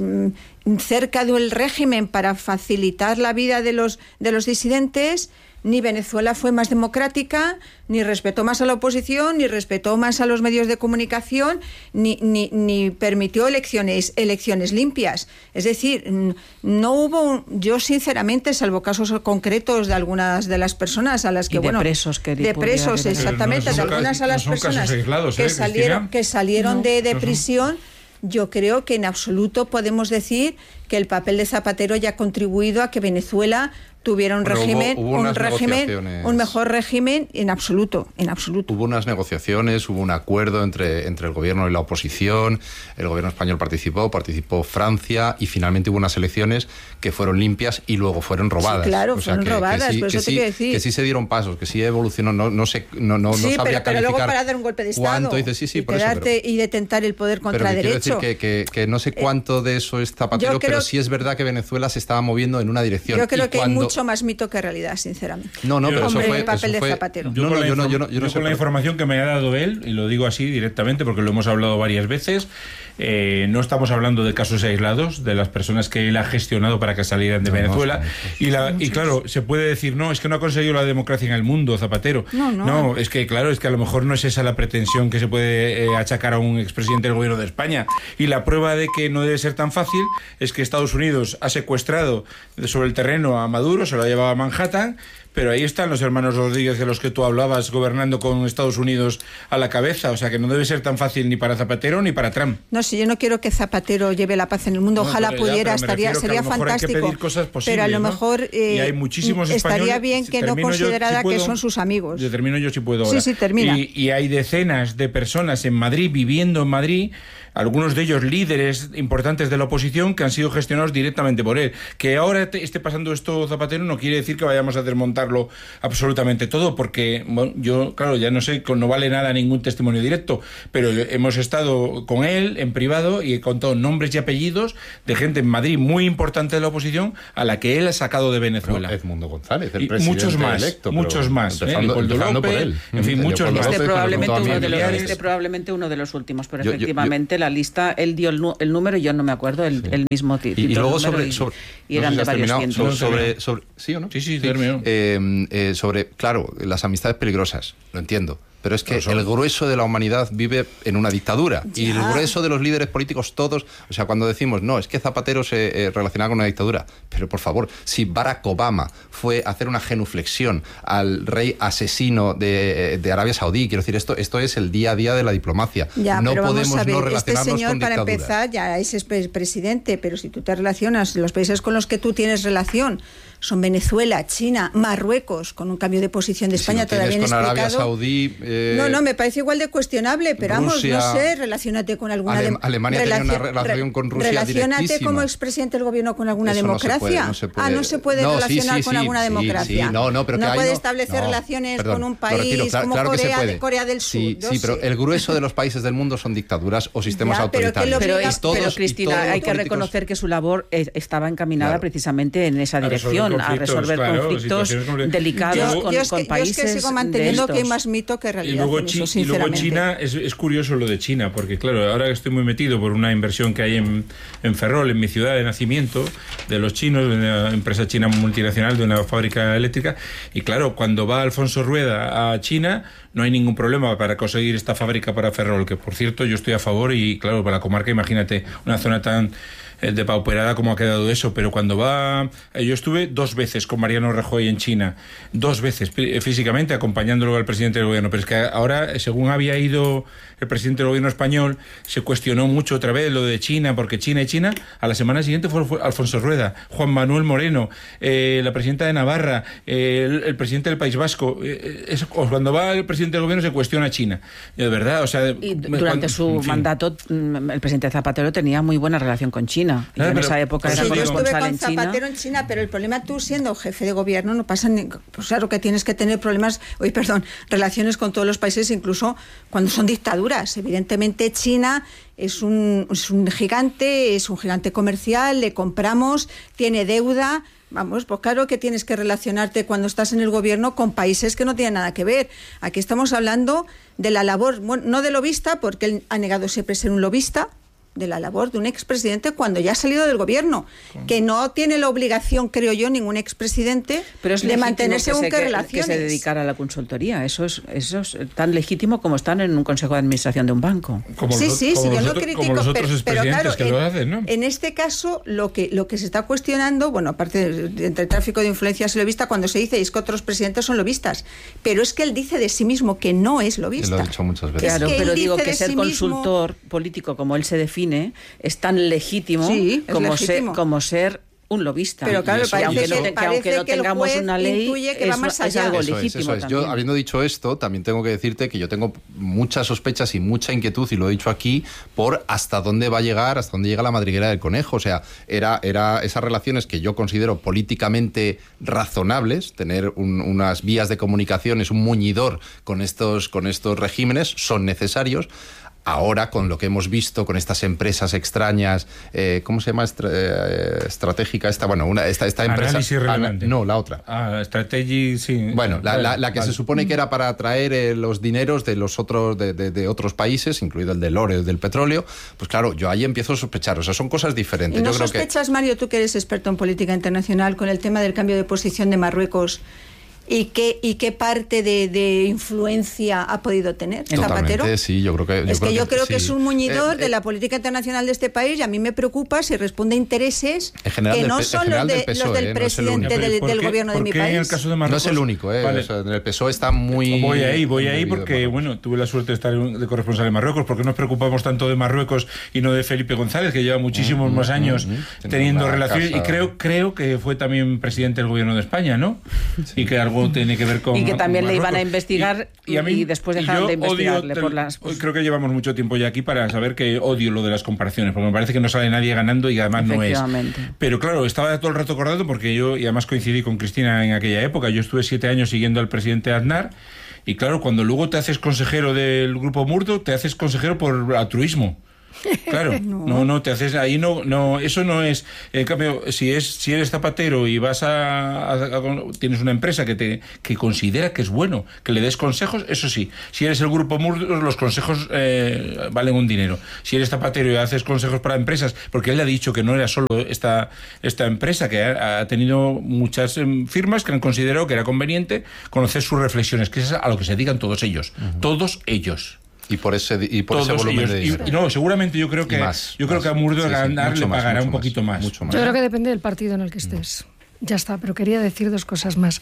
cerca del régimen para facilitar la vida de los, de los disidentes, ni Venezuela fue más democrática, ni respetó más a la oposición, ni respetó más a los medios de comunicación, ni, ni, ni permitió elecciones, elecciones limpias. Es decir, no hubo, yo sinceramente, salvo casos concretos de algunas de las personas a las que, y de bueno... presos, que de presos, exactamente, no de algunas a las no personas aislados, que, ¿eh, salieron, que salieron no, de, de no prisión... Yo creo que en absoluto podemos decir que el papel de Zapatero haya contribuido a que Venezuela tuviera un bueno, régimen, hubo, hubo un régimen, un mejor régimen, en absoluto, en absoluto. Hubo unas negociaciones, hubo un acuerdo entre, entre el gobierno y la oposición, el gobierno español participó, participó Francia y finalmente hubo unas elecciones que fueron limpias y luego fueron robadas. Sí, claro, o sea, fueron que, robadas, que sí, por eso que te sí, quiero decir. Que sí se dieron pasos, que sí evolucionó, no, no sé, no, no, sí, no sabría pero, pero calificar luego para dar un golpe de Estado cuánto, dice, sí, sí, y, por quedarte eso, pero, y detentar el poder contra pero que derecho. Quiero decir que, que, que no sé cuánto de eso es Zapatero, pero sí es verdad que Venezuela se estaba moviendo en una dirección. Yo creo y que cuando... hay mucho más mito que realidad, sinceramente. No, no, pero Hombre, eso fue... el papel eso fue, de Zapatero. Yo, no, con, no, la yo, inform- no, yo, no, yo, yo no con sé la información que me ha dado él, y lo digo así directamente porque lo hemos hablado varias veces, eh, no estamos hablando de casos aislados, de las personas que él ha gestionado para que salieran de no, Venezuela. No, y, la, y claro, se puede decir, no, es que no ha conseguido la democracia en el mundo, Zapatero. No, no. No, es que claro, es que a lo mejor no es esa la pretensión que se puede eh, achacar a un expresidente del gobierno de España. Y la prueba de que no debe ser tan fácil es que Estados Unidos ha secuestrado sobre el terreno a Maduro, se lo ha llevado a Manhattan, pero ahí están los hermanos Rodríguez de los que tú hablabas, gobernando con Estados Unidos a la cabeza, o sea que no debe ser tan fácil ni para Zapatero ni para Trump. No, si yo no quiero que Zapatero lleve la paz en el mundo, no, ojalá pero pudiera, ya, estaría, sería fantástico, posibles, pero a lo mejor eh, y hay muchísimos estaría bien que no considerara yo, si que son sus amigos. Yo termino yo si puedo ahora. Sí, sí, termina. Y, y hay decenas de personas en Madrid, viviendo en Madrid, algunos de ellos líderes importantes de la oposición que han sido gestionados directamente por él. Que ahora te esté pasando esto Zapatero no quiere decir que vayamos a desmontarlo absolutamente todo, porque bueno, yo, claro, ya no sé, no vale nada ningún testimonio directo, pero hemos estado con él en privado y he contado nombres y apellidos de gente en Madrid muy importante de la oposición a la que él ha sacado de Venezuela. Pero Edmundo González, el y presidente muchos más, electo, muchos más, empezando, ¿eh? empezando López, por él. En fin, muchos más. Este probablemente, uno uno de los, este probablemente uno de los últimos, pero yo, efectivamente yo, yo, la lista, él dio el, el número y yo no me acuerdo, el, sí. el mismo título. Y, y luego sobre, sobre... Y, y eran no sé de varios cientos. Sobre, sobre, ¿sí o no? Sí, sí, sí. Eh, eh, sobre, claro, las amistades peligrosas, lo entiendo. Pero es que no, son... el grueso de la humanidad vive en una dictadura. Ya. Y el grueso de los líderes políticos todos... O sea, cuando decimos, no, es que Zapatero se eh, relacionaba con una dictadura. Pero, por favor, si Barack Obama fue a hacer una genuflexión al rey asesino de, de Arabia Saudí, quiero decir, esto esto es el día a día de la diplomacia. Ya, no pero podemos vamos a ver, no relacionarnos este señor, con para dictaduras. empezar, ya es presidente, pero si tú te relacionas, los países con los que tú tienes relación son Venezuela, China, Marruecos, con un cambio de posición de España si no todavía con inexplicado. Arabia Saudí, eh, no, no, me parece igual de cuestionable, pero Rusia, vamos, no sé, relacionate con alguna Ale, Alemania relación, tenía una relación con Rusia relacionate como expresidente del gobierno con alguna Eso democracia. No se puede, no se puede. Ah, no se puede no, relacionar sí, sí, con sí, alguna sí, democracia. Sí, no, no, pero que no hay puede no, establecer no, relaciones perdón, con un país retiro, claro, como claro Corea, que Corea del Sur. Sí, sí, pero sé. el grueso de los países del mundo son dictaduras o sistemas ya, autoritarios. Pero, pero, es, todos, pero Cristina, hay que políticos... reconocer que su labor es, estaba encaminada claro. precisamente en esa a dirección, a resolver claro, conflictos delicados yo, con, yo es con que, países. Yo es que sigo manteniendo que hay más mito que realidad. Y luego, en chi, eso, y luego China, es, es curioso lo de China, porque claro, ahora estoy muy metido por una inversión que hay en, en Ferrol, en mi ciudad de nacimiento, de los chinos, de una empresa china multinacional, de una fábrica eléctrica, y claro, cuando va Alfonso Rueda a China, no hay ningún problema para conseguir esta fábrica para Ferrol, que por cierto yo estoy a favor, y claro, para la comarca, imagínate, una zona tan depauperada como ha quedado eso, pero cuando va... Yo estuve dos veces con Mariano Rajoy en China, dos veces físicamente acompañándolo al presidente del gobierno, pero es que ahora, según había ido el presidente del gobierno español, se cuestionó mucho otra vez lo de China, porque China y China, a la semana siguiente fue, fue Alfonso Rueda, Juan Manuel Moreno, eh, la presidenta de Navarra, eh, el, el presidente del País Vasco, eh, es, cuando va el presidente del gobierno se cuestiona China, de verdad, o sea... Y durante cuando, su en fin. mandato, el presidente Zapatero tenía muy buena relación con China. Claro, y en pero, esa época era sí, con yo estuve con en Zapatero China. en China, pero el problema, tú siendo jefe de gobierno, no pasa ni, pues claro que tienes que tener problemas, oye, perdón, relaciones con todos los países, incluso cuando son dictaduras. Evidentemente China es un, es un gigante, es un gigante comercial, le compramos, tiene deuda. Vamos, pues claro que tienes que relacionarte cuando estás en el gobierno con países que no tienen nada que ver. Aquí estamos hablando de la labor, bueno, no de lobista, porque él ha negado siempre ser un lobista, de la labor de un expresidente cuando ya ha salido del gobierno, ¿cómo? Que no tiene la obligación, creo yo, ningún expresidente Pero es de mantenerse que según se, qué que, relaciones. Que se dedicara a la consultoría. Eso es, eso es tan legítimo como estar en un consejo de administración de un banco. Como sí, los, sí, como sí, yo los no otros, critico, como los otros pero, expresidentes pero claro, que en, lo hacen, ¿no? En este caso, lo que, lo que se está cuestionando, bueno, aparte de, de, entre tráfico de influencias y lobista, cuando se dice es que otros presidentes son lobistas, pero es que él dice de sí mismo que no es lobista. Lo he dicho muchas veces. Claro, es que pero digo que de ser sí consultor mismo... político, como él se define, es tan legítimo Sí, como, legítimo. Ser, como ser un lobista. Pero claro, y parece aunque que, no, que parece aunque no que tengamos una ley, que va es, más es allá. algo Eso legítimo es, eso es. también. Yo, habiendo dicho esto, también tengo que decirte que yo tengo muchas sospechas y mucha inquietud, y lo he dicho aquí, por hasta dónde va a llegar, hasta dónde llega la madriguera del conejo. O sea, era, era esas relaciones que yo considero políticamente razonables, tener un, unas vías de comunicaciones, un muñidor con estos, con estos regímenes, son necesarios. Ahora, con lo que hemos visto, con estas empresas extrañas, eh, ¿cómo se llama? Estra, eh, estratégica esta, bueno, una, esta, esta empresa... Análisis relevante. Ana, no, la otra. Ah, Strategy, sí. Bueno, la, la, la que vale. se supone que era para atraer eh, los dineros de los otros, de, de, de otros países, incluido el del oro, el del petróleo, pues claro, yo ahí empiezo a sospechar, o sea, son cosas diferentes. ¿Y no yo creo sospechas, que... Mario, tú que eres experto en política internacional, con el tema del cambio de posición de Marruecos y qué, y qué parte de, de influencia ha podido tener Zapatero. Totalmente, sí, yo creo que... Yo es creo que yo que, creo sí. que es un muñidor eh, de la política internacional de este país y a mí me preocupa si responde a intereses que no son los, de, P S O E, los del eh, presidente no del, del qué, gobierno de mi país. En el caso de Marruecos, no es el único, eh, vale. o sea, en el P S O E está muy... Voy ahí, voy ahí porque, bueno, tuve la suerte de estar de corresponsal en Marruecos, porque nos preocupamos tanto de Marruecos y no de Felipe González, que lleva muchísimos mm, más años mm, mm, teniendo relaciones, casa... y creo creo que fue también presidente del gobierno de España, ¿no? Sí. Y que algo tiene que ver con... Y que también con le iban a investigar y, y, a mí, y después dejaron de investigarle odio, por las... Hoy creo que llevamos mucho tiempo ya aquí para saber que odio lo de las comparaciones, porque me parece que no sale nadie ganando y además no es. Pero claro, estaba todo el rato acordado porque yo, y además coincidí con Cristina en aquella época, yo estuve siete años siguiendo al presidente Aznar, y claro, cuando luego te haces consejero del Grupo Murdo, te haces consejero por altruismo. Claro, no. no, no, te haces ahí, no, no, eso no es. En cambio, si es, si eres zapatero y vas a, a, a tienes una empresa que te, que considera que es bueno, que le des consejos, eso sí. Si eres el Grupo Murdoch, los consejos eh, valen un dinero. Si eres zapatero y haces consejos para empresas, porque él ha dicho que no era solo esta, esta empresa, que ha, ha tenido muchas eh, firmas que han considerado que era conveniente conocer sus reflexiones, que es a lo que se dedican todos ellos, uh-huh. todos ellos. Y por ese y por ese volumen ellos, de dinero. Y, y no, seguramente yo creo que más, yo creo más. que a Murdo sí, sí, le más, pagará un más, poquito más. Mucho más. Yo creo que depende del partido en el que estés. Mm. Ya está, pero quería decir dos cosas más.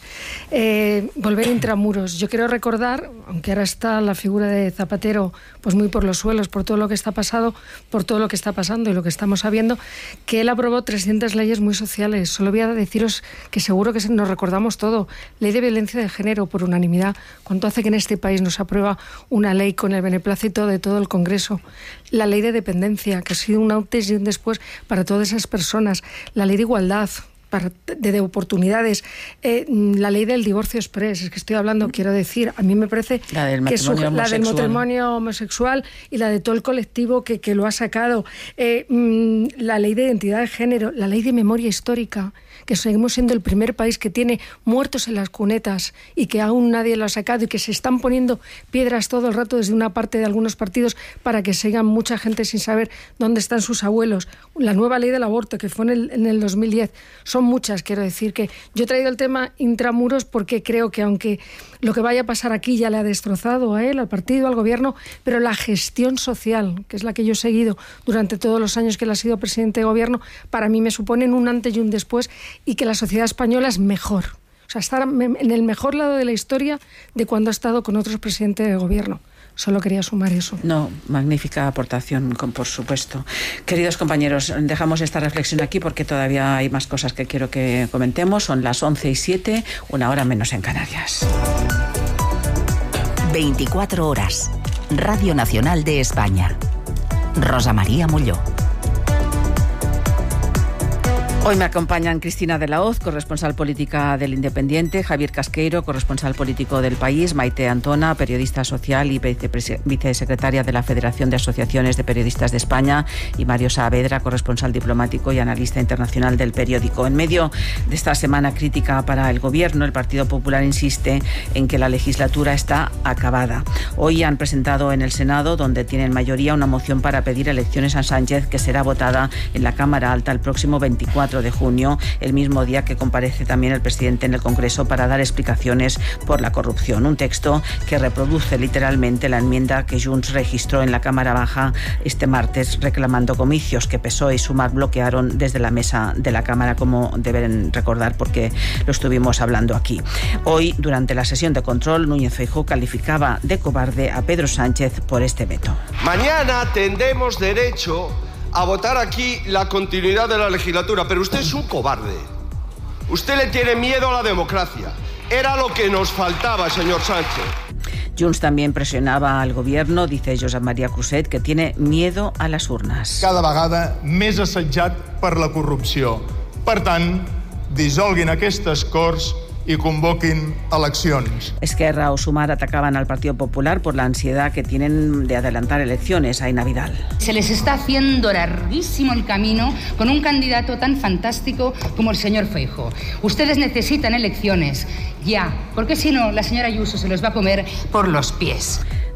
Eh, volver intramuros. Yo quiero recordar, aunque ahora está la figura de Zapatero pues muy por los suelos, por todo lo que está pasado, por todo lo que está pasando y lo que estamos sabiendo, que él aprobó trescientas leyes muy sociales. Solo voy a deciros que seguro que nos recordamos todo. Ley de violencia de género por unanimidad. ¿Cuánto hace que en este país nos aprueba una ley con el beneplácito de todo el Congreso? La ley de dependencia, que ha sido un antes y un después para todas esas personas. La ley de igualdad, Para, de, de oportunidades, eh, la ley del divorcio express, es que estoy hablando, quiero decir, a mí me parece la del que matrimonio, su, homosexual. La del matrimonio homosexual y la de todo el colectivo que, que lo ha sacado, eh, mmm, la ley de identidad de género, la ley de memoria histórica, que seguimos siendo el primer país que tiene muertos en las cunetas y que aún nadie lo ha sacado y que se están poniendo piedras todo el rato desde una parte de algunos partidos para que sigan mucha gente sin saber dónde están sus abuelos. La nueva ley del aborto, que fue en el, en el dos mil diez, son muchas. Quiero decir que yo he traído el tema intramuros porque creo que aunque lo que vaya a pasar aquí ya le ha destrozado a él, al partido, al gobierno, pero la gestión social, que es la que yo he seguido durante todos los años que él ha sido presidente de gobierno, para mí me suponen un antes y un después, y que la sociedad española es mejor. O sea, estar en el mejor lado de la historia de cuando ha estado con otros presidentes de gobierno. Solo quería sumar eso. No, magnífica aportación, por supuesto. Queridos compañeros, dejamos esta reflexión aquí porque todavía hay más cosas que quiero que comentemos. Son las once y siete, una hora menos en Canarias. veinticuatro horas. Radio Nacional de España. Rosa María Molló. Hoy me acompañan Cristina de la Hoz, corresponsal política del Independiente, Javier Casqueiro, corresponsal político del País, Maite Antona, periodista social y vicesecretaria de la Federación de Asociaciones de Periodistas de España, y Mario Saavedra, corresponsal diplomático y analista internacional del periódico. En medio de esta semana crítica para el Gobierno, el Partido Popular insiste en que la legislatura está acabada. Hoy han presentado en el Senado, donde tienen mayoría, una moción para pedir elecciones a Sánchez, que será votada en la Cámara Alta el próximo veinticuatro de junio, el mismo día que comparece también el presidente en el Congreso para dar explicaciones por la corrupción. Un texto que reproduce literalmente la enmienda que Junts registró en la Cámara Baja este martes, reclamando comicios que P S O E y Sumar bloquearon desde la mesa de la Cámara, como deben recordar porque lo estuvimos hablando aquí. Hoy, durante la sesión de control, Núñez Feijóo calificaba de cobarde a Pedro Sánchez por este veto. Mañana tendremos derecho a votar aquí la continuidad de la legislatura, pero usted es un cobarde. Usted le tiene miedo a la democracia. Era lo que nos faltaba, señor Sánchez. Junts también presionaba al gobierno, dice Josep María Cruzet, que tiene miedo a las urnas. Cada vegada més assetjat per la corrupció. Per tant, dissolguin aquestes Corts y convoquen elecciones. Esquerra o Sumar atacaban al Partido Popular por la ansiedad que tienen de adelantar elecciones. Aina Vidal. Se les está haciendo larguísimo el camino con un candidato tan fantástico como el señor Feijóo. Ustedes necesitan elecciones ya, porque si no, la señora Ayuso se los va a comer por los pies.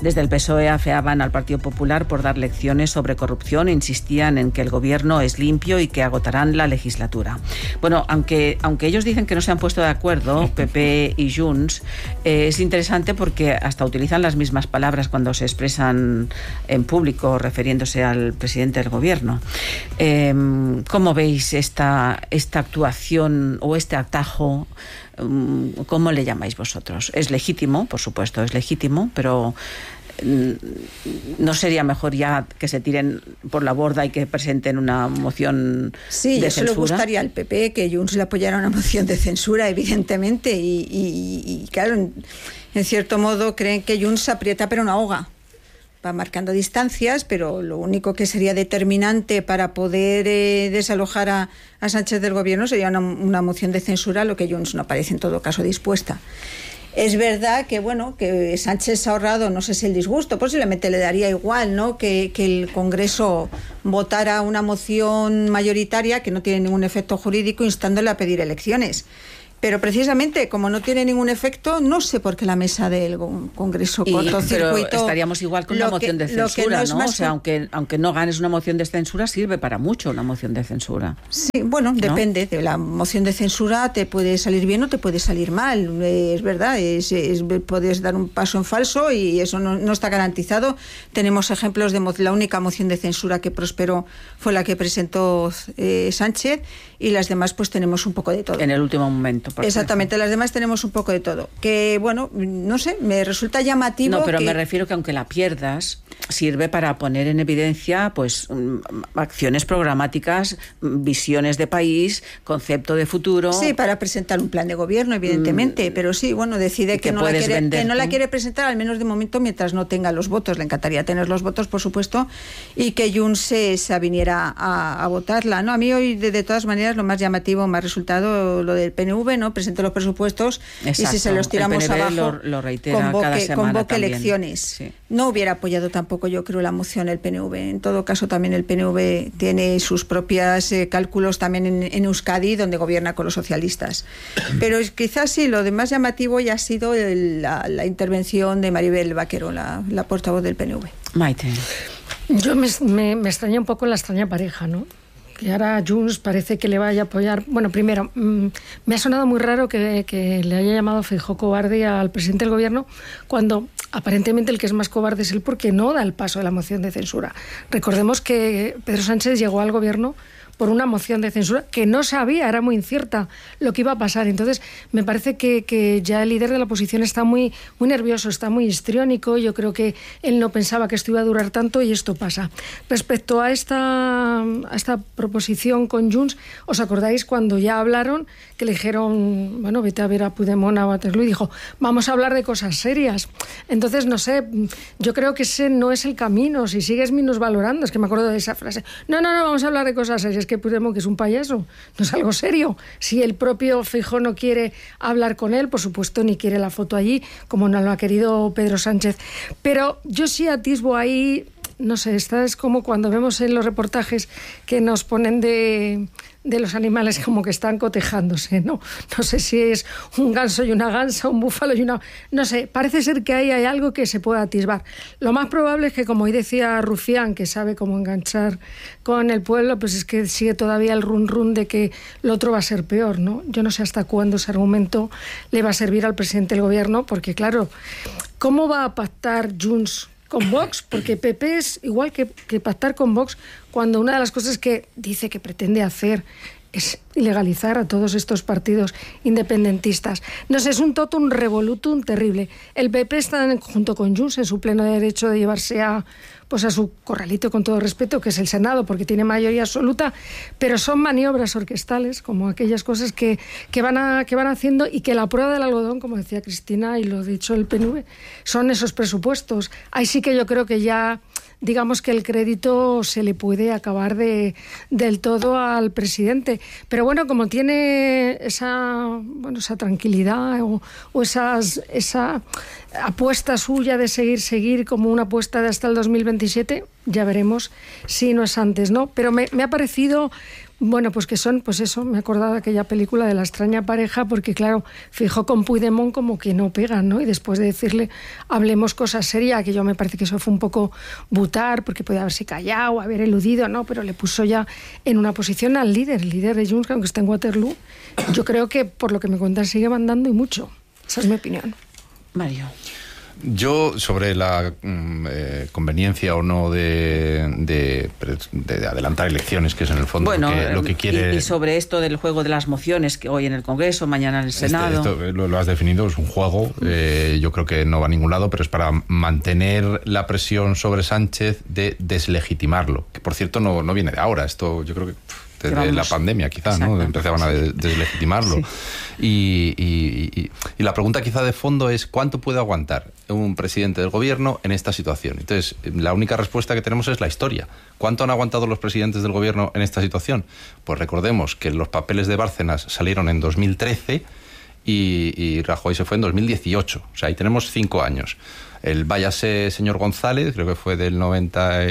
Desde el P S O E afeaban al Partido Popular por dar lecciones sobre corrupción e insistían en que el gobierno es limpio y que agotarán la legislatura. Bueno, aunque, aunque ellos dicen que no se han puesto de acuerdo, P P y Junts, eh, es interesante porque hasta utilizan las mismas palabras cuando se expresan en público refiriéndose al presidente del gobierno. Eh, ¿Cómo veis esta, esta actuación o este atajo? ¿Cómo le llamáis vosotros? Es legítimo, por supuesto, es legítimo, pero ¿no sería mejor ya que se tiren por la borda y que presenten una moción sí, de censura? Sí, eso le gustaría al P P que Junts le apoyara una moción de censura, evidentemente, y, y, y claro, en, en cierto modo creen que Junts aprieta pero no ahoga. Va marcando distancias, pero lo único que sería determinante para poder eh, desalojar a, a Sánchez del gobierno sería una, una moción de censura, lo que Junts no parece en todo caso dispuesta. Es verdad que bueno que Sánchez ha ahorrado, no sé si el disgusto, posiblemente le daría igual, ¿no? Que, que el Congreso votara una moción mayoritaria que no tiene ningún efecto jurídico instándole a pedir elecciones. Pero precisamente, como no tiene ningún efecto, no sé por qué la mesa del Congreso cortocircuito... Pero estaríamos igual con la moción de censura, ¿no? ¿no? O sea, aunque, aunque no ganes una moción de censura, sirve para mucho una moción de censura. Sí, bueno, ¿no? Depende. De la moción de censura te puede salir bien o te puede salir mal. Es verdad, es, es, puedes dar un paso en falso y eso no, no está garantizado. Tenemos ejemplos de mo la única moción de censura que prosperó fue la que presentó eh, Sánchez, y las demás pues tenemos un poco de todo. En el último momento. Exactamente, las demás tenemos un poco de todo. Que, bueno, no sé, me resulta llamativo. No, pero que... me refiero que aunque la pierdas, sirve para poner en evidencia pues acciones programáticas, visiones de país, concepto de futuro. Sí, para presentar un plan de gobierno, evidentemente, mm, pero sí, bueno, decide que, que, no la, quiere, vender, que no la quiere presentar, al menos de momento, mientras no tenga los votos. Le encantaría tener los votos, por supuesto, y que Junts se, se viniera a, a votarla, ¿no? A mí hoy, de, de todas maneras, lo más llamativo me ha resultado lo del P N V, ¿no? Presente los presupuestos. Exacto. Y si se los tiramos abajo, lo, lo reitera convoque, cada semana convoque también. elecciones. Sí. No hubiera apoyado tampoco, yo creo, la moción el P N V. En todo caso, también el P N V tiene sus propios eh, cálculos también en, en Euskadi, donde gobierna con los socialistas. Pero es, quizás sí, lo de más llamativo ya ha sido el, la, la intervención de Maribel Vaquero, la, la portavoz del P N V. Maite. Yo me, me, me extraña un poco la extraña pareja, ¿no? Que ahora Junts parece que le vaya a apoyar. Bueno, primero, mmm, me ha sonado muy raro que, que le haya llamado Feijóo cobarde al presidente del gobierno, cuando aparentemente el que es más cobarde es él, porque no da el paso de la moción de censura. Recordemos que Pedro Sánchez llegó al gobierno por una moción de censura que no sabía, era muy incierta lo que iba a pasar. Entonces, me parece que, que ya el líder de la oposición está muy, muy nervioso, está muy histriónico. Yo creo que él no pensaba que esto iba a durar tanto y esto pasa. Respecto a esta, a esta proposición con Junts, ¿os acordáis cuando ya hablaron, que le dijeron, bueno, vete a ver a Puigdemont, a Waterloo, y dijo, vamos a hablar de cosas serias? Entonces, no sé, yo creo que ese no es el camino. Si sigues minusvalorando, es que me acuerdo de esa frase, no, no, no, vamos a hablar de cosas serias. Que Puigdemont, que es un payaso, no es algo serio. Si el propio Feijóo no quiere hablar con él, por supuesto, ni quiere la foto allí, como no lo ha querido Pedro Sánchez. Pero yo sí atisbo ahí, no sé, esta es como cuando vemos en los reportajes que nos ponen de... de los animales como que están cotejándose, ¿no? No sé si es un ganso y una gansa, un búfalo y una... No sé, parece ser que ahí hay algo que se pueda atisbar. Lo más probable es que, como hoy decía Rufián, que sabe cómo enganchar con el pueblo, pues es que sigue todavía el run run de que lo otro va a ser peor, ¿no? Yo no sé hasta cuándo ese argumento le va a servir al presidente del gobierno, porque claro, ¿cómo va a pactar Junts con Vox? Porque P P es igual que, que pactar con Vox, cuando una de las cosas que dice que pretende hacer es ilegalizar a todos estos partidos independentistas. No sé, es un totum revolutum terrible. El P P está junto con Junts en su pleno derecho de llevarse a, pues a su corralito, con todo respeto, que es el Senado, porque tiene mayoría absoluta, pero son maniobras orquestales, como aquellas cosas que, que, van, a, que van haciendo, y que la prueba del algodón, como decía Cristina, y lo ha dicho el P N V, son esos presupuestos. Ahí sí que yo creo que ya... digamos que el crédito se le puede acabar de, del todo al presidente. Pero bueno, como tiene esa, bueno, esa tranquilidad o, o esas, esa apuesta suya de seguir, seguir como una apuesta de hasta el dos mil veintisiete, ya veremos si no es antes, ¿no? Pero me, me ha parecido Bueno, pues que son, pues eso, me he acordado de aquella película de La extraña pareja, porque claro, Feijóo con Puigdemont como que no pegan, ¿no? Y después de decirle, hablemos cosas serias, que yo me parece que eso fue un poco butar, porque podía haberse callado, haber eludido, ¿no? Pero le puso ya en una posición al líder, el líder de Junts, aunque está en Waterloo. Yo creo que, por lo que me cuentan, sigue mandando y mucho. Esa es mi opinión. Mario. Yo, sobre la eh, conveniencia o no de, de, de adelantar elecciones, que es en el fondo bueno, lo, que, lo que quiere... Y, y sobre esto del juego de las mociones, que hoy en el Congreso, mañana en el Senado... Este, esto lo, lo has definido, es un juego, eh, yo creo que no va a ningún lado, pero es para mantener la presión sobre Sánchez de deslegitimarlo, que por cierto no, no viene de ahora, esto yo creo que... desde Vamos. la pandemia quizá, ¿no? Empezaban a deslegitimarlo. Sí. Y, y, y, y la pregunta quizá de fondo es ¿cuánto puede aguantar un presidente del gobierno en esta situación? Entonces, la única respuesta que tenemos es la historia. ¿Cuánto han aguantado los presidentes del gobierno en esta situación? Pues recordemos que los papeles de Bárcenas salieron en dos mil trece y, y Rajoy se fue en dos mil dieciocho. O sea, ahí tenemos cinco años. El váyase señor González, creo que fue del noventa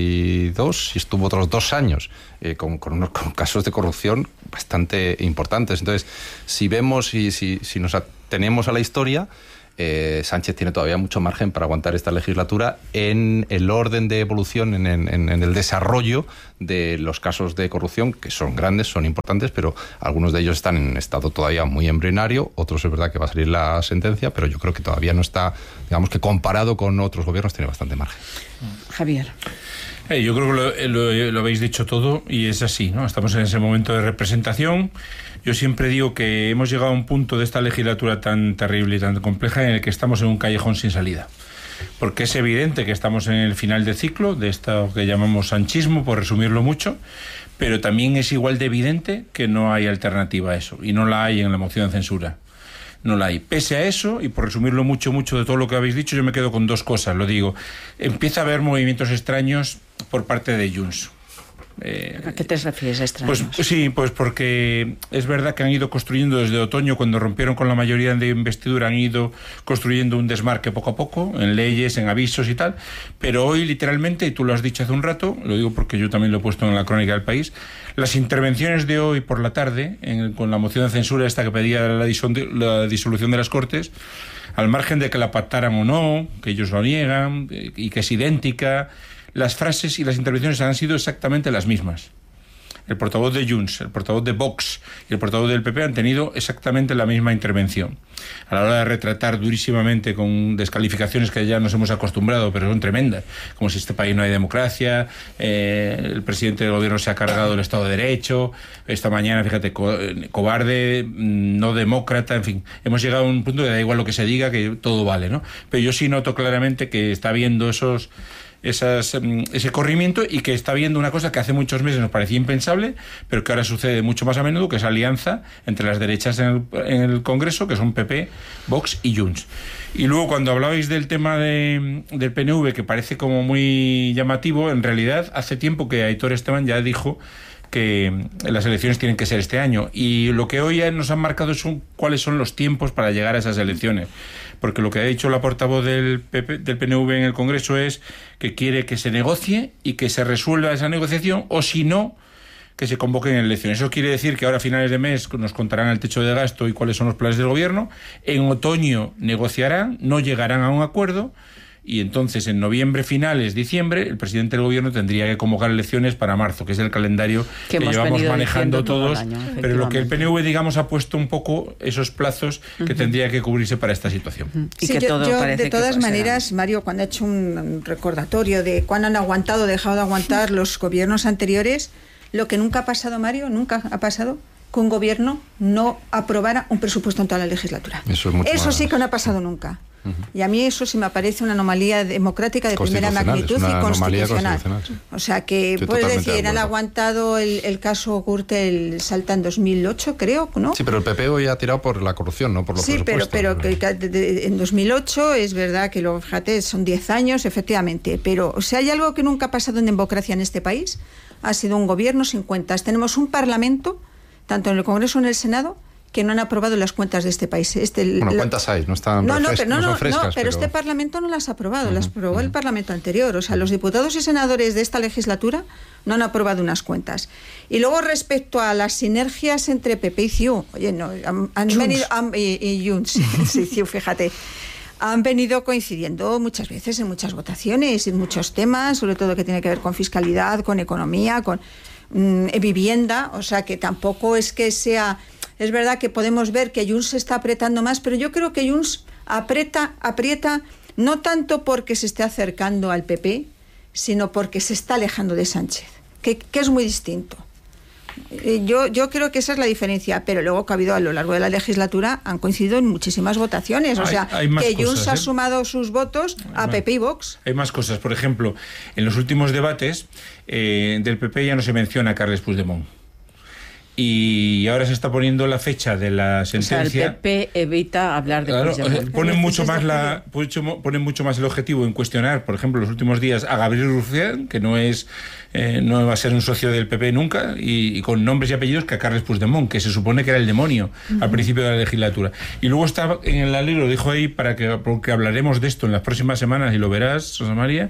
y dos y estuvo otros dos años eh, con, con unos con casos de corrupción bastante importantes. Entonces, si vemos y si, si nos atenemos a la historia, eh, Sánchez tiene todavía mucho margen para aguantar esta legislatura en el orden de evolución, en, en, en el desarrollo de los casos de corrupción, que son grandes, son importantes, pero algunos de ellos están en estado todavía muy embrionario, otros es verdad que va a salir la sentencia, pero yo creo que todavía no está, digamos que comparado con otros gobiernos tiene bastante margen. Javier. Eh, yo creo que lo, lo, lo habéis dicho todo y es así, ¿no? Estamos en ese momento de representación. Yo siempre digo que hemos llegado a un punto de esta legislatura tan terrible y tan compleja en el que estamos en un callejón sin salida. Porque es evidente que estamos en el final de ciclo de esto que llamamos sanchismo, por resumirlo mucho, pero también es igual de evidente que no hay alternativa a eso, y no la hay en la moción de censura. No la hay. Pese a eso, y por resumirlo mucho, mucho de todo lo que habéis dicho, yo me quedo con dos cosas, lo digo. Empieza a haber movimientos extraños por parte de Junts. Eh, ¿A qué te refieres, extraños? Pues sí, pues porque es verdad que han ido construyendo desde otoño, cuando rompieron con la mayoría de investidura, han ido construyendo un desmarque poco a poco, en leyes, en avisos y tal, pero hoy literalmente, y tú lo has dicho hace un rato, lo digo porque yo también lo he puesto en la crónica del País, las intervenciones de hoy por la tarde, en, con la moción de censura esta que pedía la, disol- la disolución de las Cortes, al margen de que la pactaran o no, que ellos lo niegan, y que es idéntica, las frases y las intervenciones han sido exactamente las mismas. El portavoz de Junts, el portavoz de Vox y el portavoz del P P han tenido exactamente la misma intervención. A la hora de retratar durísimamente con descalificaciones que ya nos hemos acostumbrado, pero son tremendas, como si este país no hay democracia, eh, el presidente del gobierno se ha cargado el Estado de Derecho, esta mañana, fíjate, co- cobarde, no demócrata, en fin, hemos llegado a un punto que da igual lo que se diga, que todo vale, ¿no? Pero yo sí noto claramente que está habiendo esos... Esas, ese corrimiento y que está habiendo una cosa que hace muchos meses nos parecía impensable, pero que ahora sucede mucho más a menudo, que es alianza entre las derechas en el, en el Congreso, que son P P, Vox y Junts. Y luego, cuando hablabais del tema de, del P N V, que parece como muy llamativo, en realidad hace tiempo que Aitor Esteban ya dijo que las elecciones tienen que ser este año, y lo que hoy nos han marcado son cuáles son los tiempos para llegar a esas elecciones, porque lo que ha dicho la portavoz del, P P, del P N V en el Congreso es que quiere que se negocie y que se resuelva esa negociación, o si no, que se convoquen elecciones. Eso quiere decir que ahora a finales de mes nos contarán el techo de gasto y cuáles son los planes del gobierno, en otoño negociarán, no llegarán a un acuerdo, y entonces en noviembre, finales, diciembre, el presidente del gobierno tendría que convocar elecciones para marzo, que es el calendario que, que llevamos manejando todos, año, pero lo que el P N V, digamos, ha puesto un poco esos plazos que uh-huh. tendría que cubrirse para esta situación. Uh-huh. Y sí, que yo, todo yo parece de todas que maneras, será. Mario, cuando ha hecho un recordatorio de cuándo han aguantado o dejado de aguantar los gobiernos anteriores, lo que nunca ha pasado, Mario, nunca ha pasado, que un gobierno no aprobara un presupuesto en toda la legislatura. Eso, es mucho eso más... sí que no ha pasado nunca. Uh-huh. Y a mí eso sí me parece una anomalía democrática de primera magnitud y constitucional. Sí. O sea que Estoy puedes decir, han aguantado el, el caso Gürtel Salta en dos mil ocho, creo, ¿no? Sí, pero el P P hoy ha tirado por la corrupción, no por los sí, presupuestos. Sí, pero, pero que, que en dos mil ocho es verdad que, lo, fíjate, son diez años, efectivamente. Pero, o sea, hay algo que nunca ha pasado en democracia en este país, ha sido un gobierno sin cuentas. Tenemos un parlamento, tanto en el Congreso como en el Senado, que no han aprobado las cuentas de este país. Este, bueno, lo, cuentas hay, no están no, no, refres- pero, no, no, no, son frescas. No, pero, pero este Parlamento no las ha aprobado, uh-huh, las aprobó uh-huh. el Parlamento anterior. O sea, los diputados y senadores de esta legislatura no han aprobado unas cuentas. Y luego, respecto a las sinergias entre P P y C I U, oye, no, han, han venido... Han, y, y Junts, sí, C I U, fíjate... han venido coincidiendo muchas veces en muchas votaciones, en muchos temas, sobre todo que tiene que ver con fiscalidad, con economía, con mmm, vivienda, o sea que tampoco es que sea... Es verdad que podemos ver que Junts se está apretando más, pero yo creo que Junts aprieta, aprieta no tanto porque se esté acercando al P P, sino porque se está alejando de Sánchez, que, que es muy distinto. Yo, yo creo que esa es la diferencia, pero luego que ha habido a lo largo de la legislatura han coincidido en muchísimas votaciones, o hay, sea, hay que Junts cosas, ha ¿eh? sumado sus votos a P P y Vox. Hay más cosas, por ejemplo, en los últimos debates eh, del P P ya no se menciona a Carles Puigdemont. Y ahora se está poniendo la fecha de la sentencia. O sea, el P P evita hablar de claro, Puigdemont. Ponen mucho más la, ponen mucho más el objetivo en cuestionar, por ejemplo, los últimos días a Gabriel Rufián, que no es eh, no va a ser un socio del P P nunca, y, y con nombres y apellidos, que a Carles Puigdemont, que se supone que era el demonio uh-huh. al principio de la legislatura. Y luego está en el alero, lo dijo ahí, para que porque hablaremos de esto en las próximas semanas y lo verás, Rosa María.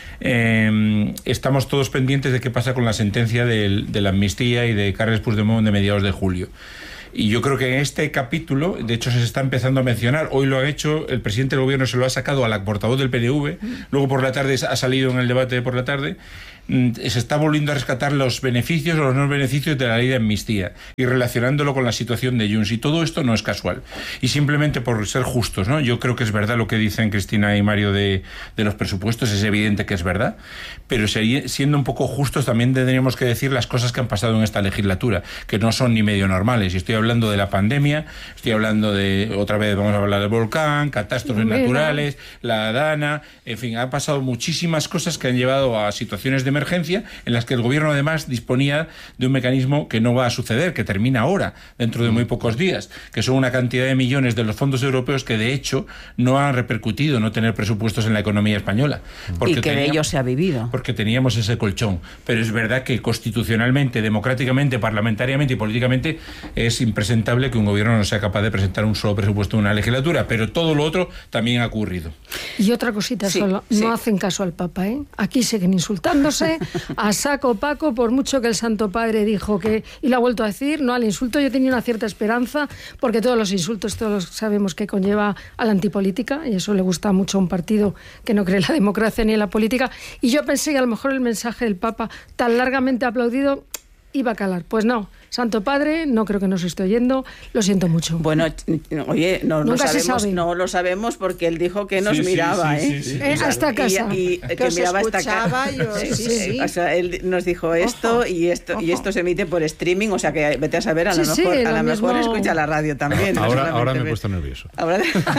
Eh, estamos todos pendientes de qué pasa con la sentencia de, de la amnistía y de Carles Puigdemont de mediados de julio. Y yo creo que en este capítulo, de hecho, se está empezando a mencionar. Hoy lo ha hecho, el presidente del gobierno se lo ha sacado a la portavoz del P N V, luego por la tarde ha salido en el debate de por la tarde. Se está volviendo a rescatar los beneficios o los no beneficios de la ley de amnistía y relacionándolo con la situación de Junts. Y todo esto no es casual. Y simplemente por ser justos, ¿no? Yo creo que es verdad lo que dicen Cristina y Mario de, de los presupuestos, es evidente que es verdad, pero siendo un poco justos también tendríamos que decir las cosas que han pasado en esta legislatura, que no son ni medio normales. Y estoy hablando de la pandemia, estoy hablando de, otra vez vamos a hablar del volcán, catástrofes naturales, la Dana, en fin, han pasado muchísimas cosas que han llevado a situaciones de emergencia en las que el gobierno además disponía de un mecanismo que no va a suceder, que termina ahora, dentro de muy pocos días, que son una cantidad de millones de los fondos europeos que de hecho no han repercutido no tener presupuestos en la economía española. Porque y que teníamos, de ello se ha vivido. Porque teníamos ese colchón. Pero es verdad que constitucionalmente, democráticamente, parlamentariamente y políticamente es impresentable que un gobierno no sea capaz de presentar un solo presupuesto en una legislatura, pero todo lo otro también ha ocurrido. Y otra cosita sí, solo, sí. no hacen caso al Papa, ¿eh? Aquí siguen insultándose a saco Paco, por mucho que el Santo Padre dijo que, y lo ha vuelto a decir, no al insulto. Yo tenía una cierta esperanza, porque todos los insultos, todos sabemos que conlleva a la antipolítica, y eso le gusta mucho a un partido que no cree en la democracia ni en la política, y yo pensé que a lo mejor el mensaje del Papa, tan largamente aplaudido, iba a calar. Pues no, Santo Padre, no creo que nos esté oyendo, lo siento mucho. Bueno, oye, no lo sabemos, sabe. no lo sabemos porque él dijo que nos sí, miraba, sí, ¿eh? Sí, sí, sí. Eh, hasta casa. Y, y que, que miraba hasta casa. Yo, sí, sí, sí. O sea, él nos dijo esto ojo, y esto ojo. y esto se emite por streaming, o sea que vete a saber, a sí, lo mejor, sí, a lo mismo... mejor escucha la radio también. Ahora, no ahora me he puesto nervioso. Ahora...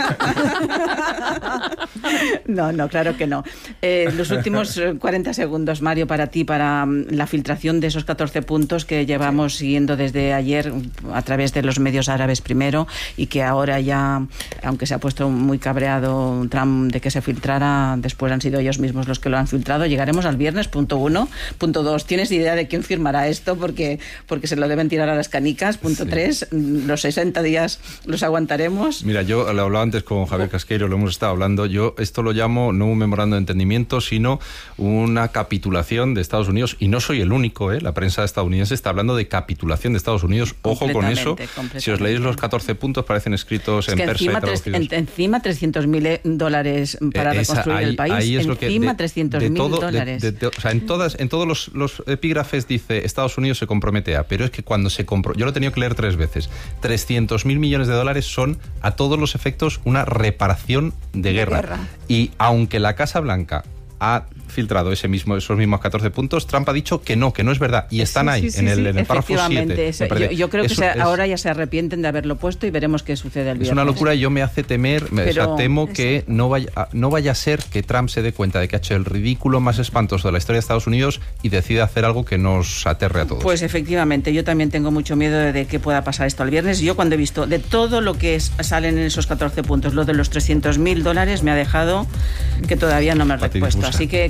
no, no, claro que no. Eh, los últimos cuarenta segundos, Mario, para ti, para um, la filtración de esos catorce puntos que llevamos sí. siguiendo desde ayer a través de los medios árabes primero, y que ahora ya, aunque se ha puesto muy cabreado Trump de que se filtrara, después han sido ellos mismos los que lo han filtrado. Llegaremos al viernes, punto uno. Punto dos, ¿tienes idea de quién firmará esto? Porque, porque se lo deben tirar a las canicas. Punto sí. tres, los sesenta días los aguantaremos. Mira, yo lo hablaba antes con Javier Casqueiro, lo hemos estado hablando. Yo esto lo llamo no un memorando de entendimiento, sino una capitulación de Estados Unidos, y no soy el único, ¿eh? La prensa estadounidense está hablando de capitulación de Estados Unidos. Ojo con eso. Si os leéis los catorce puntos, parecen escritos es en que persa encima, y traducidos. En, encima trescientos mil dólares para Esa, reconstruir ahí, el país. Ahí es encima lo que de, trescientos mil dólares. De, de, de, o sea, en todas, en todos los, los epígrafes dice Estados Unidos se compromete a, pero es que cuando se compro, yo lo he tenido que leer tres veces. trescientos mil millones de dólares son a todos los efectos una reparación de, de guerra. guerra. Y aunque la Casa Blanca ha filtrado ese mismo, esos mismos catorce puntos, Trump ha dicho que no, que no es verdad, y están ahí, sí, sí, en el, sí, en el párrafo siete. Yo, yo creo que se, es, ahora ya se arrepienten de haberlo puesto y veremos qué sucede el viernes. Es una locura y yo me hace temer, Pero, o sea, temo que no vaya, no vaya a ser que Trump se dé cuenta de que ha hecho el ridículo más espantoso de la historia de Estados Unidos y decida hacer algo que nos aterre a todos. Pues efectivamente, yo también tengo mucho miedo de, de que pueda pasar esto el viernes. Yo cuando he visto de todo lo que es, salen en esos catorce puntos, lo de los trescientos mil dólares me ha dejado que todavía no me he repuesto. Así que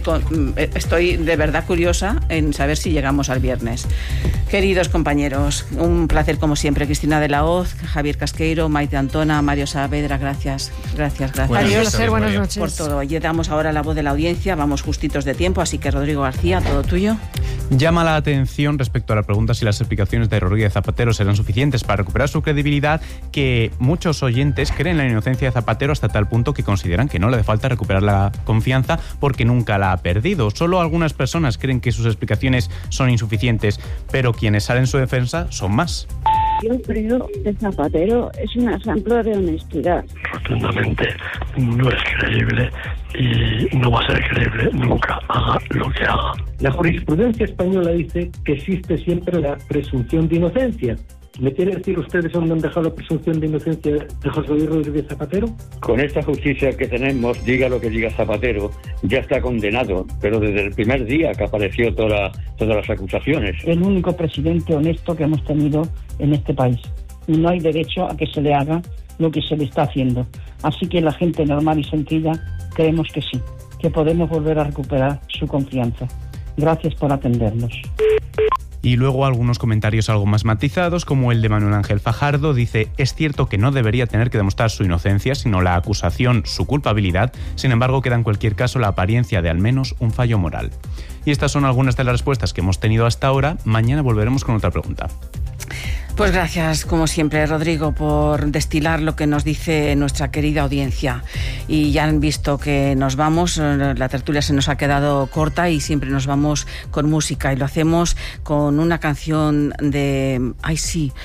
con, estoy de verdad curiosa en saber si llegamos al viernes. Queridos compañeros, un placer como siempre. Cristina de la Hoz, Javier Casqueiro, Maite Antona, Mario Saavedra, gracias, gracias, gracias. Buenas Adiós, noches, buenas noches. Por todo. Y damos ahora la voz de la audiencia, vamos justitos de tiempo, así que Rodrigo García, todo tuyo. Llama la atención respecto a la pregunta si las explicaciones de Rodríguez Zapatero serán suficientes para recuperar su credibilidad, que muchos oyentes creen en la inocencia de Zapatero hasta tal punto que consideran que no le hace falta recuperar la confianza porque nunca la ha perdido. Solo algunas personas creen que sus explicaciones son insuficientes, pero quienes salen en su defensa son más. Yo creo que Zapatero es un ejemplo de honestidad. Rotundamente no es creíble y no va a ser creíble nunca, haga lo que haga. La jurisprudencia española dice que existe siempre la presunción de inocencia. ¿Me quiere decir ustedes dónde han dejado la presunción de inocencia de José Luis Rodríguez Zapatero? Con esta justicia que tenemos, diga lo que diga Zapatero, ya está condenado, pero desde el primer día que apareció toda, todas las acusaciones. El único presidente honesto que hemos tenido en este país. Y no hay derecho a que se le haga lo que se le está haciendo. Así que la gente normal y sencilla creemos que sí, que podemos volver a recuperar su confianza. Gracias por atendernos. Y luego algunos comentarios algo más matizados, como el de Manuel Ángel Fajardo. Dice: es cierto que no debería tener que demostrar su inocencia, sino la acusación, su culpabilidad. Sin embargo, queda en cualquier caso la apariencia de al menos un fallo moral. Y estas son algunas de las respuestas que hemos tenido hasta ahora. Mañana volveremos con otra pregunta. Pues gracias, como siempre, Rodrigo, por destilar lo que nos dice nuestra querida audiencia. Y ya han visto que nos vamos, la tertulia se nos ha quedado corta y siempre nos vamos con música. Y lo hacemos con una canción de... Ay, sí,